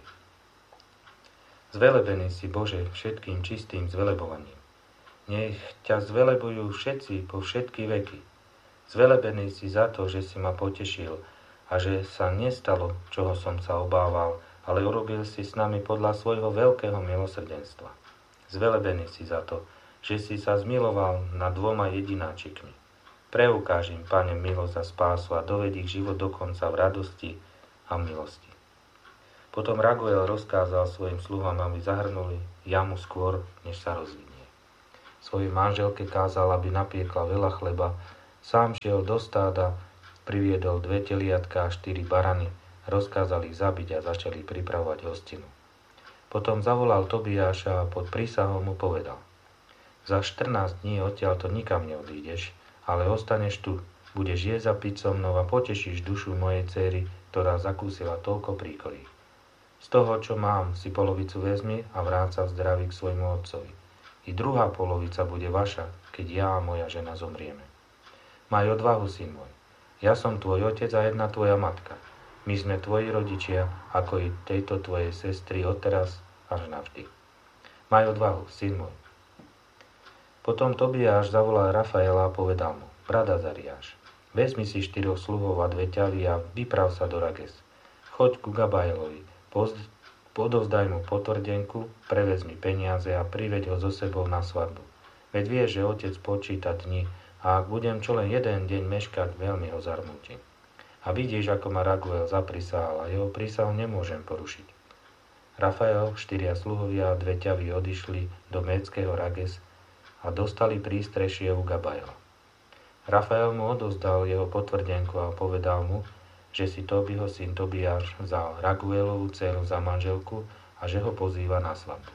Speaker 2: Zvelebený si, Bože, všetkým čistým zvelebovaním. Nech ťa zvelebujú všetci po všetky veky. Zvelebený si za to, že si ma potešil a že sa nestalo, čoho som sa obával, ale urobil si s nami podľa svojho veľkého milosrdenstva. Zvelebený si za to, že si sa zmiloval nad dvoma jedináčikmi. Preukáž im, Pane, milosť a spásu a doved ich život dokonca v radosti a milosti. Potom Raguel rozkázal svojim sluhom, aby zahrnuli jamu skôr, než sa rozvinie. Svojej manželke kázal, aby napiekla veľa chleba, sám šiel do stáda, priviedol dve teliatka a štyri barany, rozkázal ich zabiť a začali pripravovať hostinu. Potom zavolal Tobiáša a pod prísahou mu povedal: Za štrnásť dní odtiaľto nikam neodídeš, ale ostaneš tu, budeš jesť a piť so mnou a potešíš dušu mojej dcéry, ktorá zakúsila toľko príkolí. Z toho, čo mám, si polovicu vezmi a vráť sa v zdraví k svojmu otcovi. I druhá polovica bude vaša, keď ja a moja žena zomrieme. Maj odvahu, syn môj. Ja som tvoj otec a jedna tvoja matka. My sme tvoji rodičia, ako i tejto tvojej sestry odteraz až navždy. Maj odvahu, syn môj. Potom Tobiáš zavolal Rafaela a povedal mu: Brat Azariáš, vezmi si štyroch sluhov a dve ťavy a vyprav sa do Rages. Choď ku Gabaelovi, podovzdaj mu potvrdenku, prevezmi peniaze a priveď ho so sebou na svadbu. Veď vie, že otec počíta dni a ak budem čo len jeden deň meškať, veľmi ho zarmútim. A vidíš, ako ma Raguel zaprisahal a jeho prísahu nemôžem porušiť. Rafael, štyria sluhovia a dve ťavy odišli do Médskeho Rages a dostali prístrešie u Gabaela. Rafael mu odovzdal jeho potvrdenku a povedal mu, že si Tobiho syn Tobiáš vzal Raguelovú dceru za manželku a že ho pozýva na svadbu.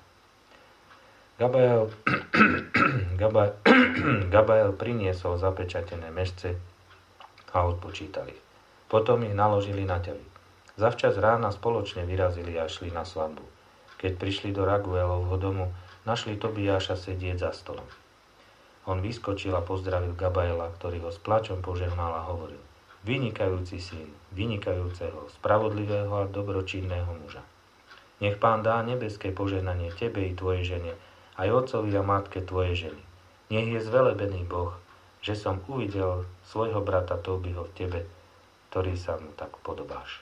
Speaker 2: Gabael, Gabael, Gabael priniesol zapečatené mešce a odpočítali. Potom ich naložili na ťavy. Zavčas rána spoločne vyrazili a šli na svadbu. Keď prišli do Raguelovho domu, našli Tobiáša sedieť za stolom. On vyskočil a pozdravil Gabaela, ktorý ho s plačom požehnal a hovoril: Vynikajúci syn, vynikajúceho, spravodlivého a dobročinného muža. Nech Pán dá nebeské požehnanie tebe i tvojej žene, aj otcovi a matke tvojej ženy. Nech je zvelebený Boh, že som uvidel svojho brata Tobiho v tebe, ktorý sa mu tak podobáš.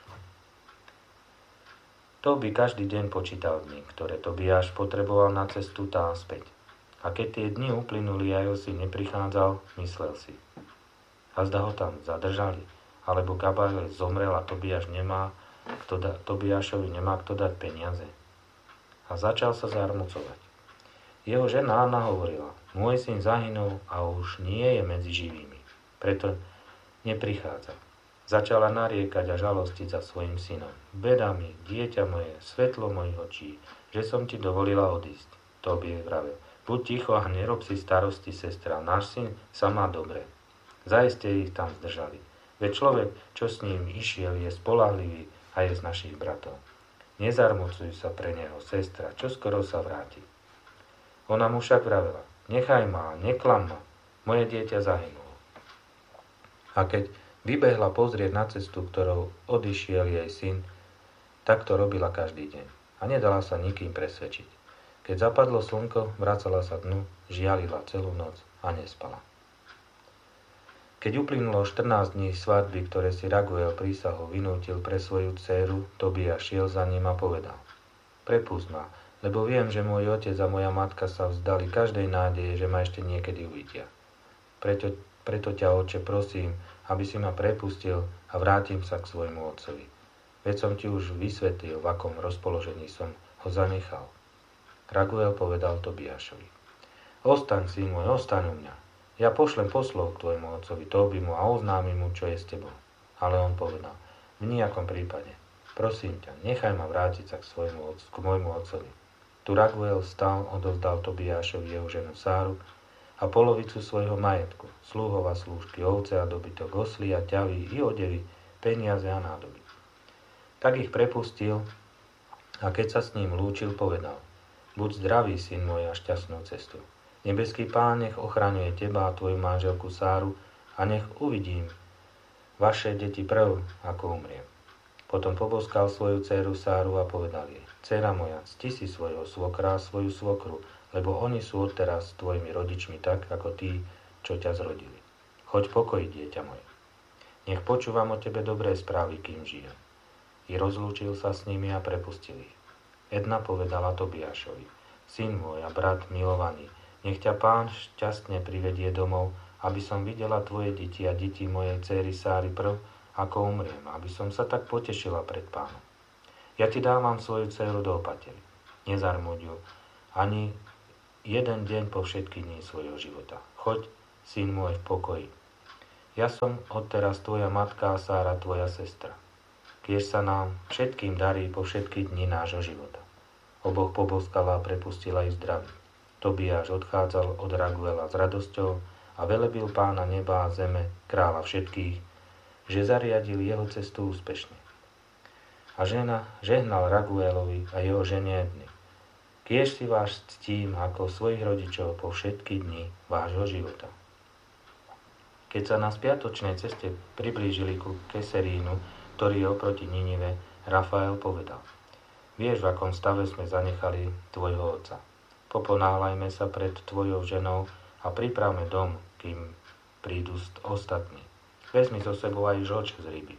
Speaker 2: Tobi každý deň počítal dni, ktoré Tobiáš potreboval na cestu tá späť. A keď tie dni uplynuli a Josi neprichádzal, myslel si: a zda ho tam zadržali, alebo Gabael zomrel a Tobiáš nemá, kto da, Tobiášovi nemá kto dať peniaze. A začal sa zarmucovať. Jeho žena Anna hovorila: môj syn zahynul a už nie je medzi živými, preto neprichádza. Začala nariekať a žalostiť za svojim synom. Beda mi, dieťa moje, svetlo mojich očí, že som ti dovolila odísť. Tobi jej vravel: buď ticho a nerob si starosti, sestra, náš syn sa má dobre. Zaiste ich tam zdržali. Veď človek, čo s ním išiel, je spoľahlivý a je z našich bratov. Nezarmucuj sa pre neho, sestra, čo skoro sa vráti. Ona mu však vravela: nechaj ma, neklam ma, moje dieťa zahynulo. A keď vybehla pozrieť na cestu, ktorou odišiel jej syn, tak to robila každý deň a nedala sa nikým presvedčiť. Keď zapadlo slnko, vracala sa dnu, žialila celú noc a nespala. Keď uplynulo štrnásť dní svadby, ktoré si Raguel prísahou vynútil pre svoju dcéru, Tobiáš šiel za ním a povedal: prepusť ma, lebo viem, že môj otec a moja matka sa vzdali každej nádeje, že ma ešte niekedy uvidia. Preto, preto ťa, oče, prosím, aby si ma prepustil a vrátim sa k svojmu otcovi. Veď som ti už vysvetlil, v akom rozpoložení som ho zanechal. Raguel povedal Tobiášovi: ostaň, syn môj, ostaň u mňa. Ja pošlem poslov k tvojmu otcovi Tobimu a oznámim mu, čo je s tebou. Ale on povedal: v nejakom prípade, prosím ťa, nechaj ma vrátiť sa k, svojmu, k môjmu otcovi. Tu Raguel stal, odovzdal Tobiášovi jeho ženu Sáru a polovicu svojho majetku, slúhov a slúžky, ovce a dobytok, osly a ťavy i odevy, peniaze a nádoby. Tak ich prepustil a keď sa s ním lúčil, povedal: buď zdravý, syn môj, a šťastnú cestu. Nebeský Pán nech ochraňuje teba a tvoju manželku Sáru a nech uvidím vaše deti prv, ako umriem. Potom poboskal svoju dceru Sáru a povedal jej: dcera moja, cti si svojho svokra a svoju svokru, lebo oni sú odteraz tvojimi rodičmi tak, ako tí, čo ťa zrodili. Choď pokoj, dieťa moje. Nech počúvam o tebe dobré správy, kým žijem. I rozlúčil sa s nimi a prepustil ich. Edna povedala Tobiášovi: syn môj a brat milovaný, nech ťa Pán šťastne privedie domov aby som videla tvoje deti a deti mojej céry Sáry prv, ako umriem, aby som sa tak potešila pred Pánom. Ja ti dávam svoju dceru do opatery. Nezarmuď ju ani jeden deň po všetky dní svojho života. Choď, syn môj, v pokoji. Ja som odteraz tvoja matka a Sára tvoja sestra. Kiež sa nám všetkým darí po všetky dni nášho života. Oboch poboskala a prepustila ich zdraví. Tobiáš odchádzal od Raguela s radosťou a velebil Pána neba a zeme, kráľa všetkých, že zariadil jeho cestu úspešne. A žena žehnal Raguelovi a jeho žene Edny. Kiež si vás ctím ako svojich rodičov po všetky dni vášho života. Keď sa na spiatočnej ceste priblížili ku Keserínu, ktorý je oproti Ninive, Rafael povedal: Vieš, v akom stave sme zanechali tvojho otca. Poponáhľajme sa pred tvojou ženou a pripravme dom, kým prídu ostatní. Vezmi so sebou aj žlč z ryby.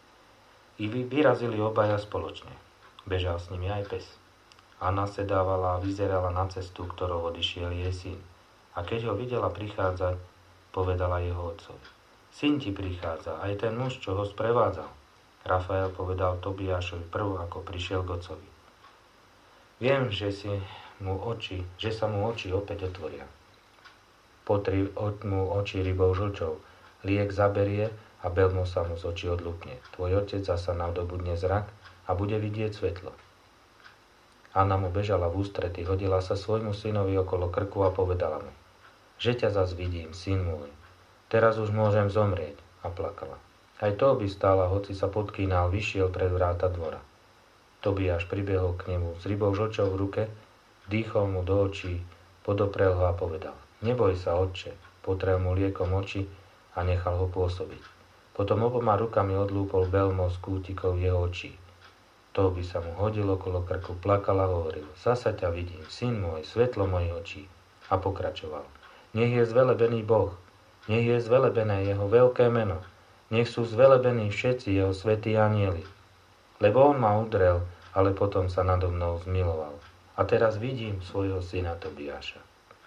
Speaker 2: I vyrazili obaja spoločne. Bežal s nimi aj pes. Anna sedávala a vyzerala na cestu, ktorou odišiel jej syn. A keď ho videla prichádzať, povedala jeho otcovi: Syn ti prichádza, aj ten muž, čo ho sprevádzal. Rafael povedal Tobiášovi prv, ako prišiel k otcovi: Viem, že, si mu oči, že sa mu oči opäť otvoria. Potri mu oči rybou žlčou, liek zaberie a belmo sa mu z očí odlúpne. Tvoj otec zasa nadobudne zrak a bude vidieť svetlo. Anna mu bežala v ústrety, hodila sa svojmu synovi okolo krku a povedala mu: Že ťa zas vidím, syn môj. Teraz už môžem zomrieť. A plakala. Aj to by stála, hoci sa podkýnal, vyšiel pred vráta dvora. Tobiáš pribehol k nemu s rybou žlčou v ruke, dýchol mu do očí, podoprel ho a povedal: Neboj sa, otče. Potrel mu liekom oči a nechal ho pôsobiť. Potom oboma rukami odlúpol belmo z kútikov jeho očí. To by sa mu hodilo okolo krku, plakal a hovoril: Zasa ťa vidím, syn môj, svetlo mojich očí. A pokračoval: Nech je zvelebený Boh, nech je zvelebené jeho veľké meno, nech sú zvelebení všetci jeho svätí anjeli. Lebo on ma udrel, ale potom sa nado mnou zmiloval. A teraz vidím svojho syna Tobiáša.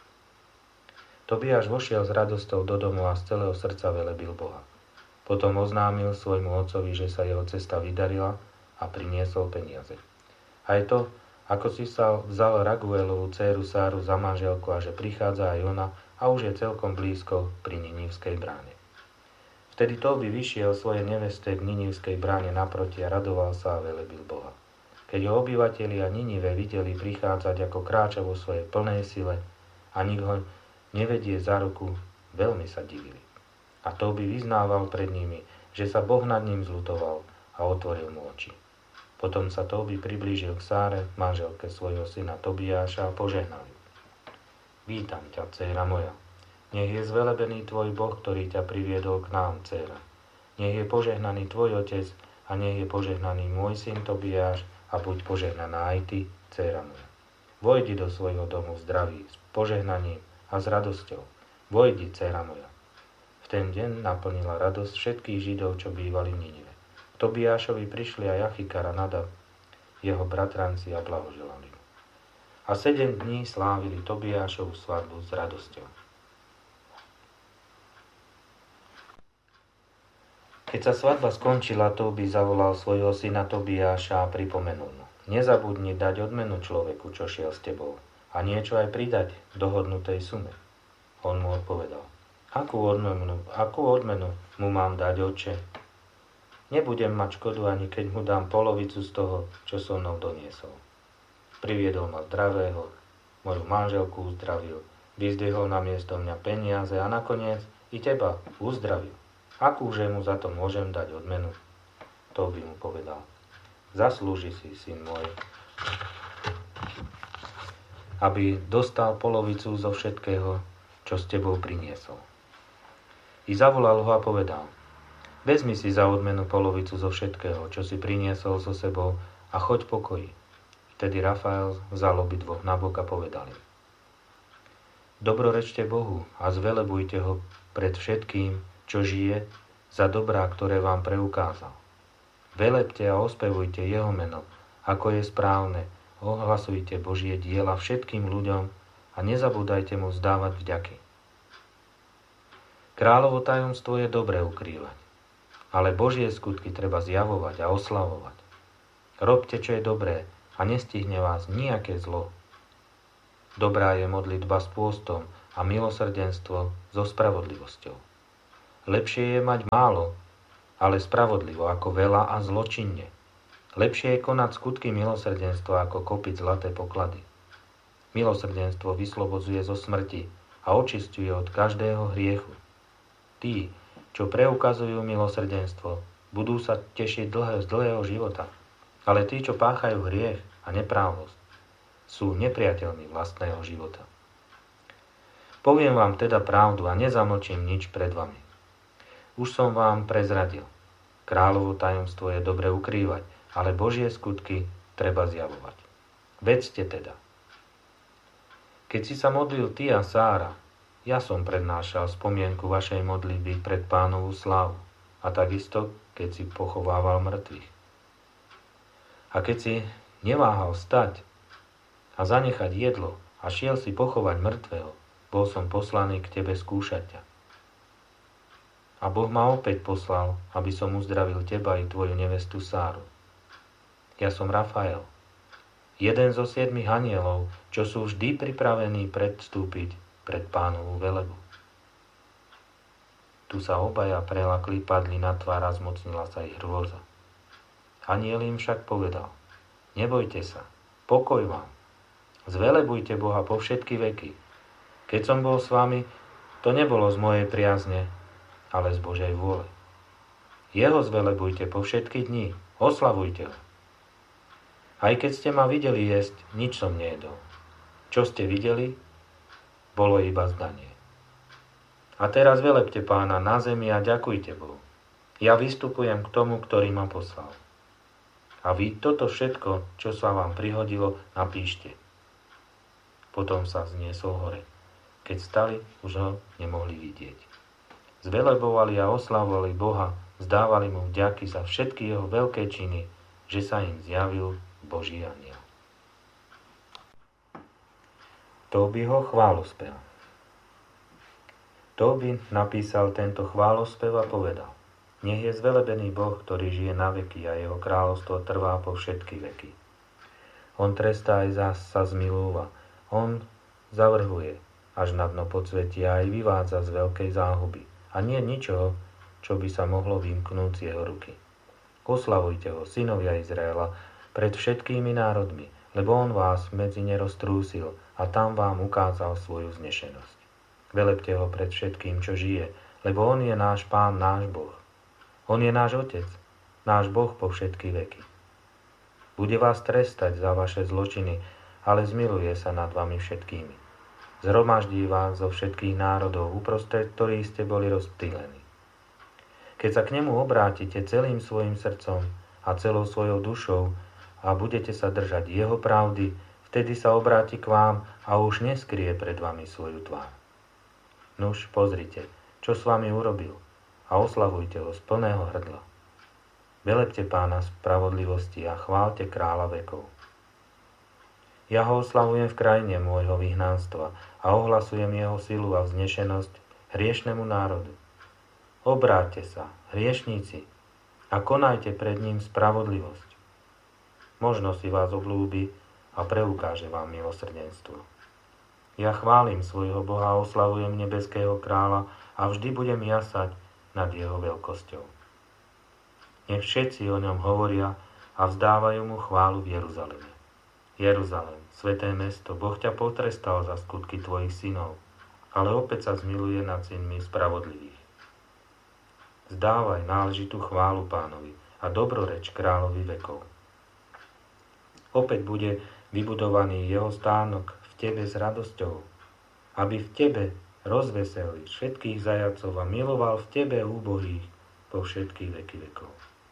Speaker 2: Tobiáš vošiel s radosťou do domu a z celého srdca velebil Boha. Potom oznámil svojmu otcovi, že sa jeho cesta vydarila, a priniesol peniaze. Aj to, ako si sa vzal Raguelovú dcéru Sáru za manželku a že prichádza aj ona a už je celkom blízko pri Ninivskej bráne. Vtedy Tóbi vyšiel svoje neveste k Ninivskej bráne naproti a radoval sa a velebil Boha. Keď ho obyvatelia Ninive videli prichádzať, ako kráča vo svojej plnej sile a nik ho nevedie za ruku, veľmi sa divili. A Tóbi vyznával pred nimi, že sa Boh nad ním zľutoval a otvoril mu oči. Potom sa Tóbi priblížil k Sáre, manželke svojho syna Tobiáša, a požehnal ju. Vítam ťa, dcéra moja. Nech je zvelebený tvoj Boh, ktorý ťa priviedol k nám, dcéra. Nech je požehnaný tvoj otec a nech je požehnaný môj syn Tobiáš a buď požehnaná aj ty, dcéra moja. Vojdi do svojho domu v zdraví, s požehnaním a s radosťou. Vojdi, dcéra moja. V ten deň naplnila radosť všetkých Židov, čo bývali v Ninive. Tobiášovi prišli aj Achikar a Nadab, jeho bratranci, a blahoželali mu. A sedem dní slávili Tobiášovu svadbu s radosťou. Keď sa svadba skončila, Tóbi zavolal svojho syna Tobiáša a pripomenul mu: Nezabudni dať odmenu človeku, čo šiel s tebou, a niečo aj pridať v dohodnutej sume. On mu odpovedal: Akú odmenu, akú odmenu mu mám dať, otče? Nebudem mať škodu, ani keď mu dám polovicu z toho, čo so mnou doniesol. Priviedol ma zdravého, moju manželku uzdravil, vyzdvihol na miesto mňa peniaze a nakoniec i teba uzdravil. Akúže mu za to môžem dať odmenu? Tóbi mu povedal: Zaslúži si, syn môj, aby dostal polovicu zo všetkého, čo s tebou priniesol. I zavolal ho a povedal: Vezmi si za odmenu polovicu zo všetkého, čo si priniesol so sebou, a choď pokoji. Vtedy Rafael vzal obidvoch nabok a povedal im: Dobrorečte Bohu a zvelebujte ho pred všetkým, čo žije, za dobrá, ktoré vám preukázal. Velebte a ospevujte jeho meno, ako je správne, ohlasujte Božie diela všetkým ľuďom a nezabúdajte mu vzdávať vďaky. Kráľovo tajomstvo je dobre ukrývať, ale Božie skutky treba zjavovať a oslavovať. Robte, čo je dobré a nestihne vás nejaké zlo. Dobrá je modlitba s pôstom a milosrdenstvo so spravodlivosťou. Lepšie je mať málo, ale spravodlivo ako veľa a zločinne. Lepšie je konať skutky milosrdenstva ako kopiť zlaté poklady. Milosrdenstvo vyslobodzuje zo smrti a očisťuje od každého hriechu. Tí, čo preukazujú milosrdenstvo, budú sa tešiť dlhé z dlhého života, ale tí, čo páchajú hriech a neprávosť, sú nepriateľmi vlastného života. Poviem vám teda pravdu a nezamlčím nič pred vami. Už som vám prezradil. Kráľovo tajomstvo je dobre ukrývať, ale Božie skutky treba zjavovať. Vedzte teda. Keď si sa modlil ty a Sára, ja som prednášal spomienku vašej modlitby pred Pánovu slávu a takisto, keď si pochovával mŕtvych. A keď si neváhal stať a zanechať jedlo a šiel si pochovať mŕtvého, bol som poslaný k tebe skúšať ťa. A Boh ma opäť poslal, aby som uzdravil teba i tvoju nevestu Sáru. Ja som Rafael, jeden zo siedmich anielov, čo sú vždy pripravení predstúpiť pred Pánovu velebu. Tu sa obaja prelakli, padli na tvár a zmocnila sa ich hrôza. Aniel im však povedal: Nebojte sa, pokoj vám, zvelebujte Boha po všetky veky. Keď som bol s vami, to nebolo z mojej priazne, ale z Božej vôle. Jeho zvelebujte po všetky dni, oslavujte ho. Aj keď ste ma videli jesť, nič som nejedol. Čo ste videli, bolo iba zdanie. A teraz velebte Pána na zemi a ďakujte Bohu. Ja vystupujem k tomu, ktorý ma poslal. A vy toto všetko, čo sa vám prihodilo, napíšte. Potom sa zniesol hore. Keď stali, už ho nemohli vidieť. Zvelebovali a oslavovali Boha, vzdávali mu vďaky za všetky jeho veľké činy, že sa im zjavil Boží anjel. Tóbiho chválospev. Tóbi napísal tento chválospev a povedal: Nech je zvelebený Boh, ktorý žije na veky a jeho kráľovstvo trvá po všetky veky. On trestá aj zás sa zmilúva. On zavrhuje až na dno podsvetia aj vyvádza z veľkej záhuby. A nie ničoho, čo by sa mohlo vymknúť z jeho ruky. Oslavujte ho, synovia Izraela, pred všetkými národmi, lebo on vás medzi ne roztrúsil a tam vám ukázal svoju znešenosť. Velebte ho pred všetkým, čo žije, lebo on je náš Pán, náš Boh. On je náš Otec, náš Boh po všetky veky. Bude vás trestať za vaše zločiny, ale zmiluje sa nad vami všetkými. Zhromaždí vás zo všetkých národov, uprostred ktorých ste boli rozptýlení. Keď sa k nemu obrátite celým svojim srdcom a celou svojou dušou a budete sa držať jeho pravdy, vtedy sa obráti k vám a už neskrie pred vami svoju tvár. Nuž, pozrite, čo s vami urobil a oslavujte ho z plného hrdla. Velebte Pána spravodlivosti a chváľte kráľa vekov. Ja ho oslavujem v krajine môjho vyhnanstva a ohlasujem jeho silu a vznešenosť hriešnemu národu. Obráťte sa, hriešníci, a konajte pred ním spravodlivosť. Možno si vás obľúbi a preukáže vám milosrdenstvo. Ja chválim svojho Boha a oslavujem nebeského kráľa a vždy budem jasať nad jeho veľkosťou. Nech všetci o ňom hovoria a vzdávajú mu chválu v Jeruzaleme. Jeruzalém, sväté mesto, Boh ťa potrestal za skutky tvojich synov, ale opäť sa zmiluje nad synmi spravodlivých. Vzdávaj náležitú chválu Pánovi a dobroreč kráľovi vekov. Opäť bude vybudovaný jeho stánok v tebe s radosťou, aby v tebe rozveselil všetkých zajacov a miloval v tebe úbohých po všetky veky vekov.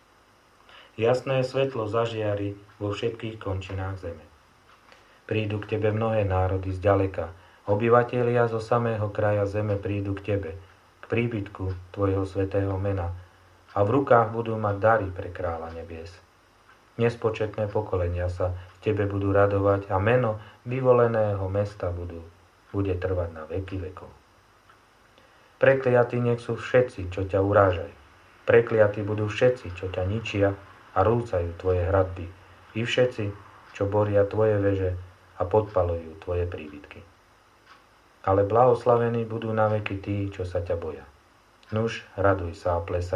Speaker 2: Jasné svetlo zažiari vo všetkých končinách zeme. Prídu k tebe mnohé národy zďaleka, obyvatelia zo samého kraja zeme prídu k tebe, k príbytku tvojho svätého mena a v rukách budú mať dary pre kráľa nebies. Nespočetné pokolenia sa v tebe budú radovať a meno vyvoleného mesta budú, bude trvať na veky vekov. Prekliatí nech sú všetci, čo ťa urážajú. Prekliatí budú všetci, čo ťa ničia a rúcajú tvoje hradby. I všetci, čo boria tvoje veže a podpalujú tvoje príbytky. Ale blahoslavení budú na veky tí, čo sa ťa boja. Nuž, raduj sa a plesaj,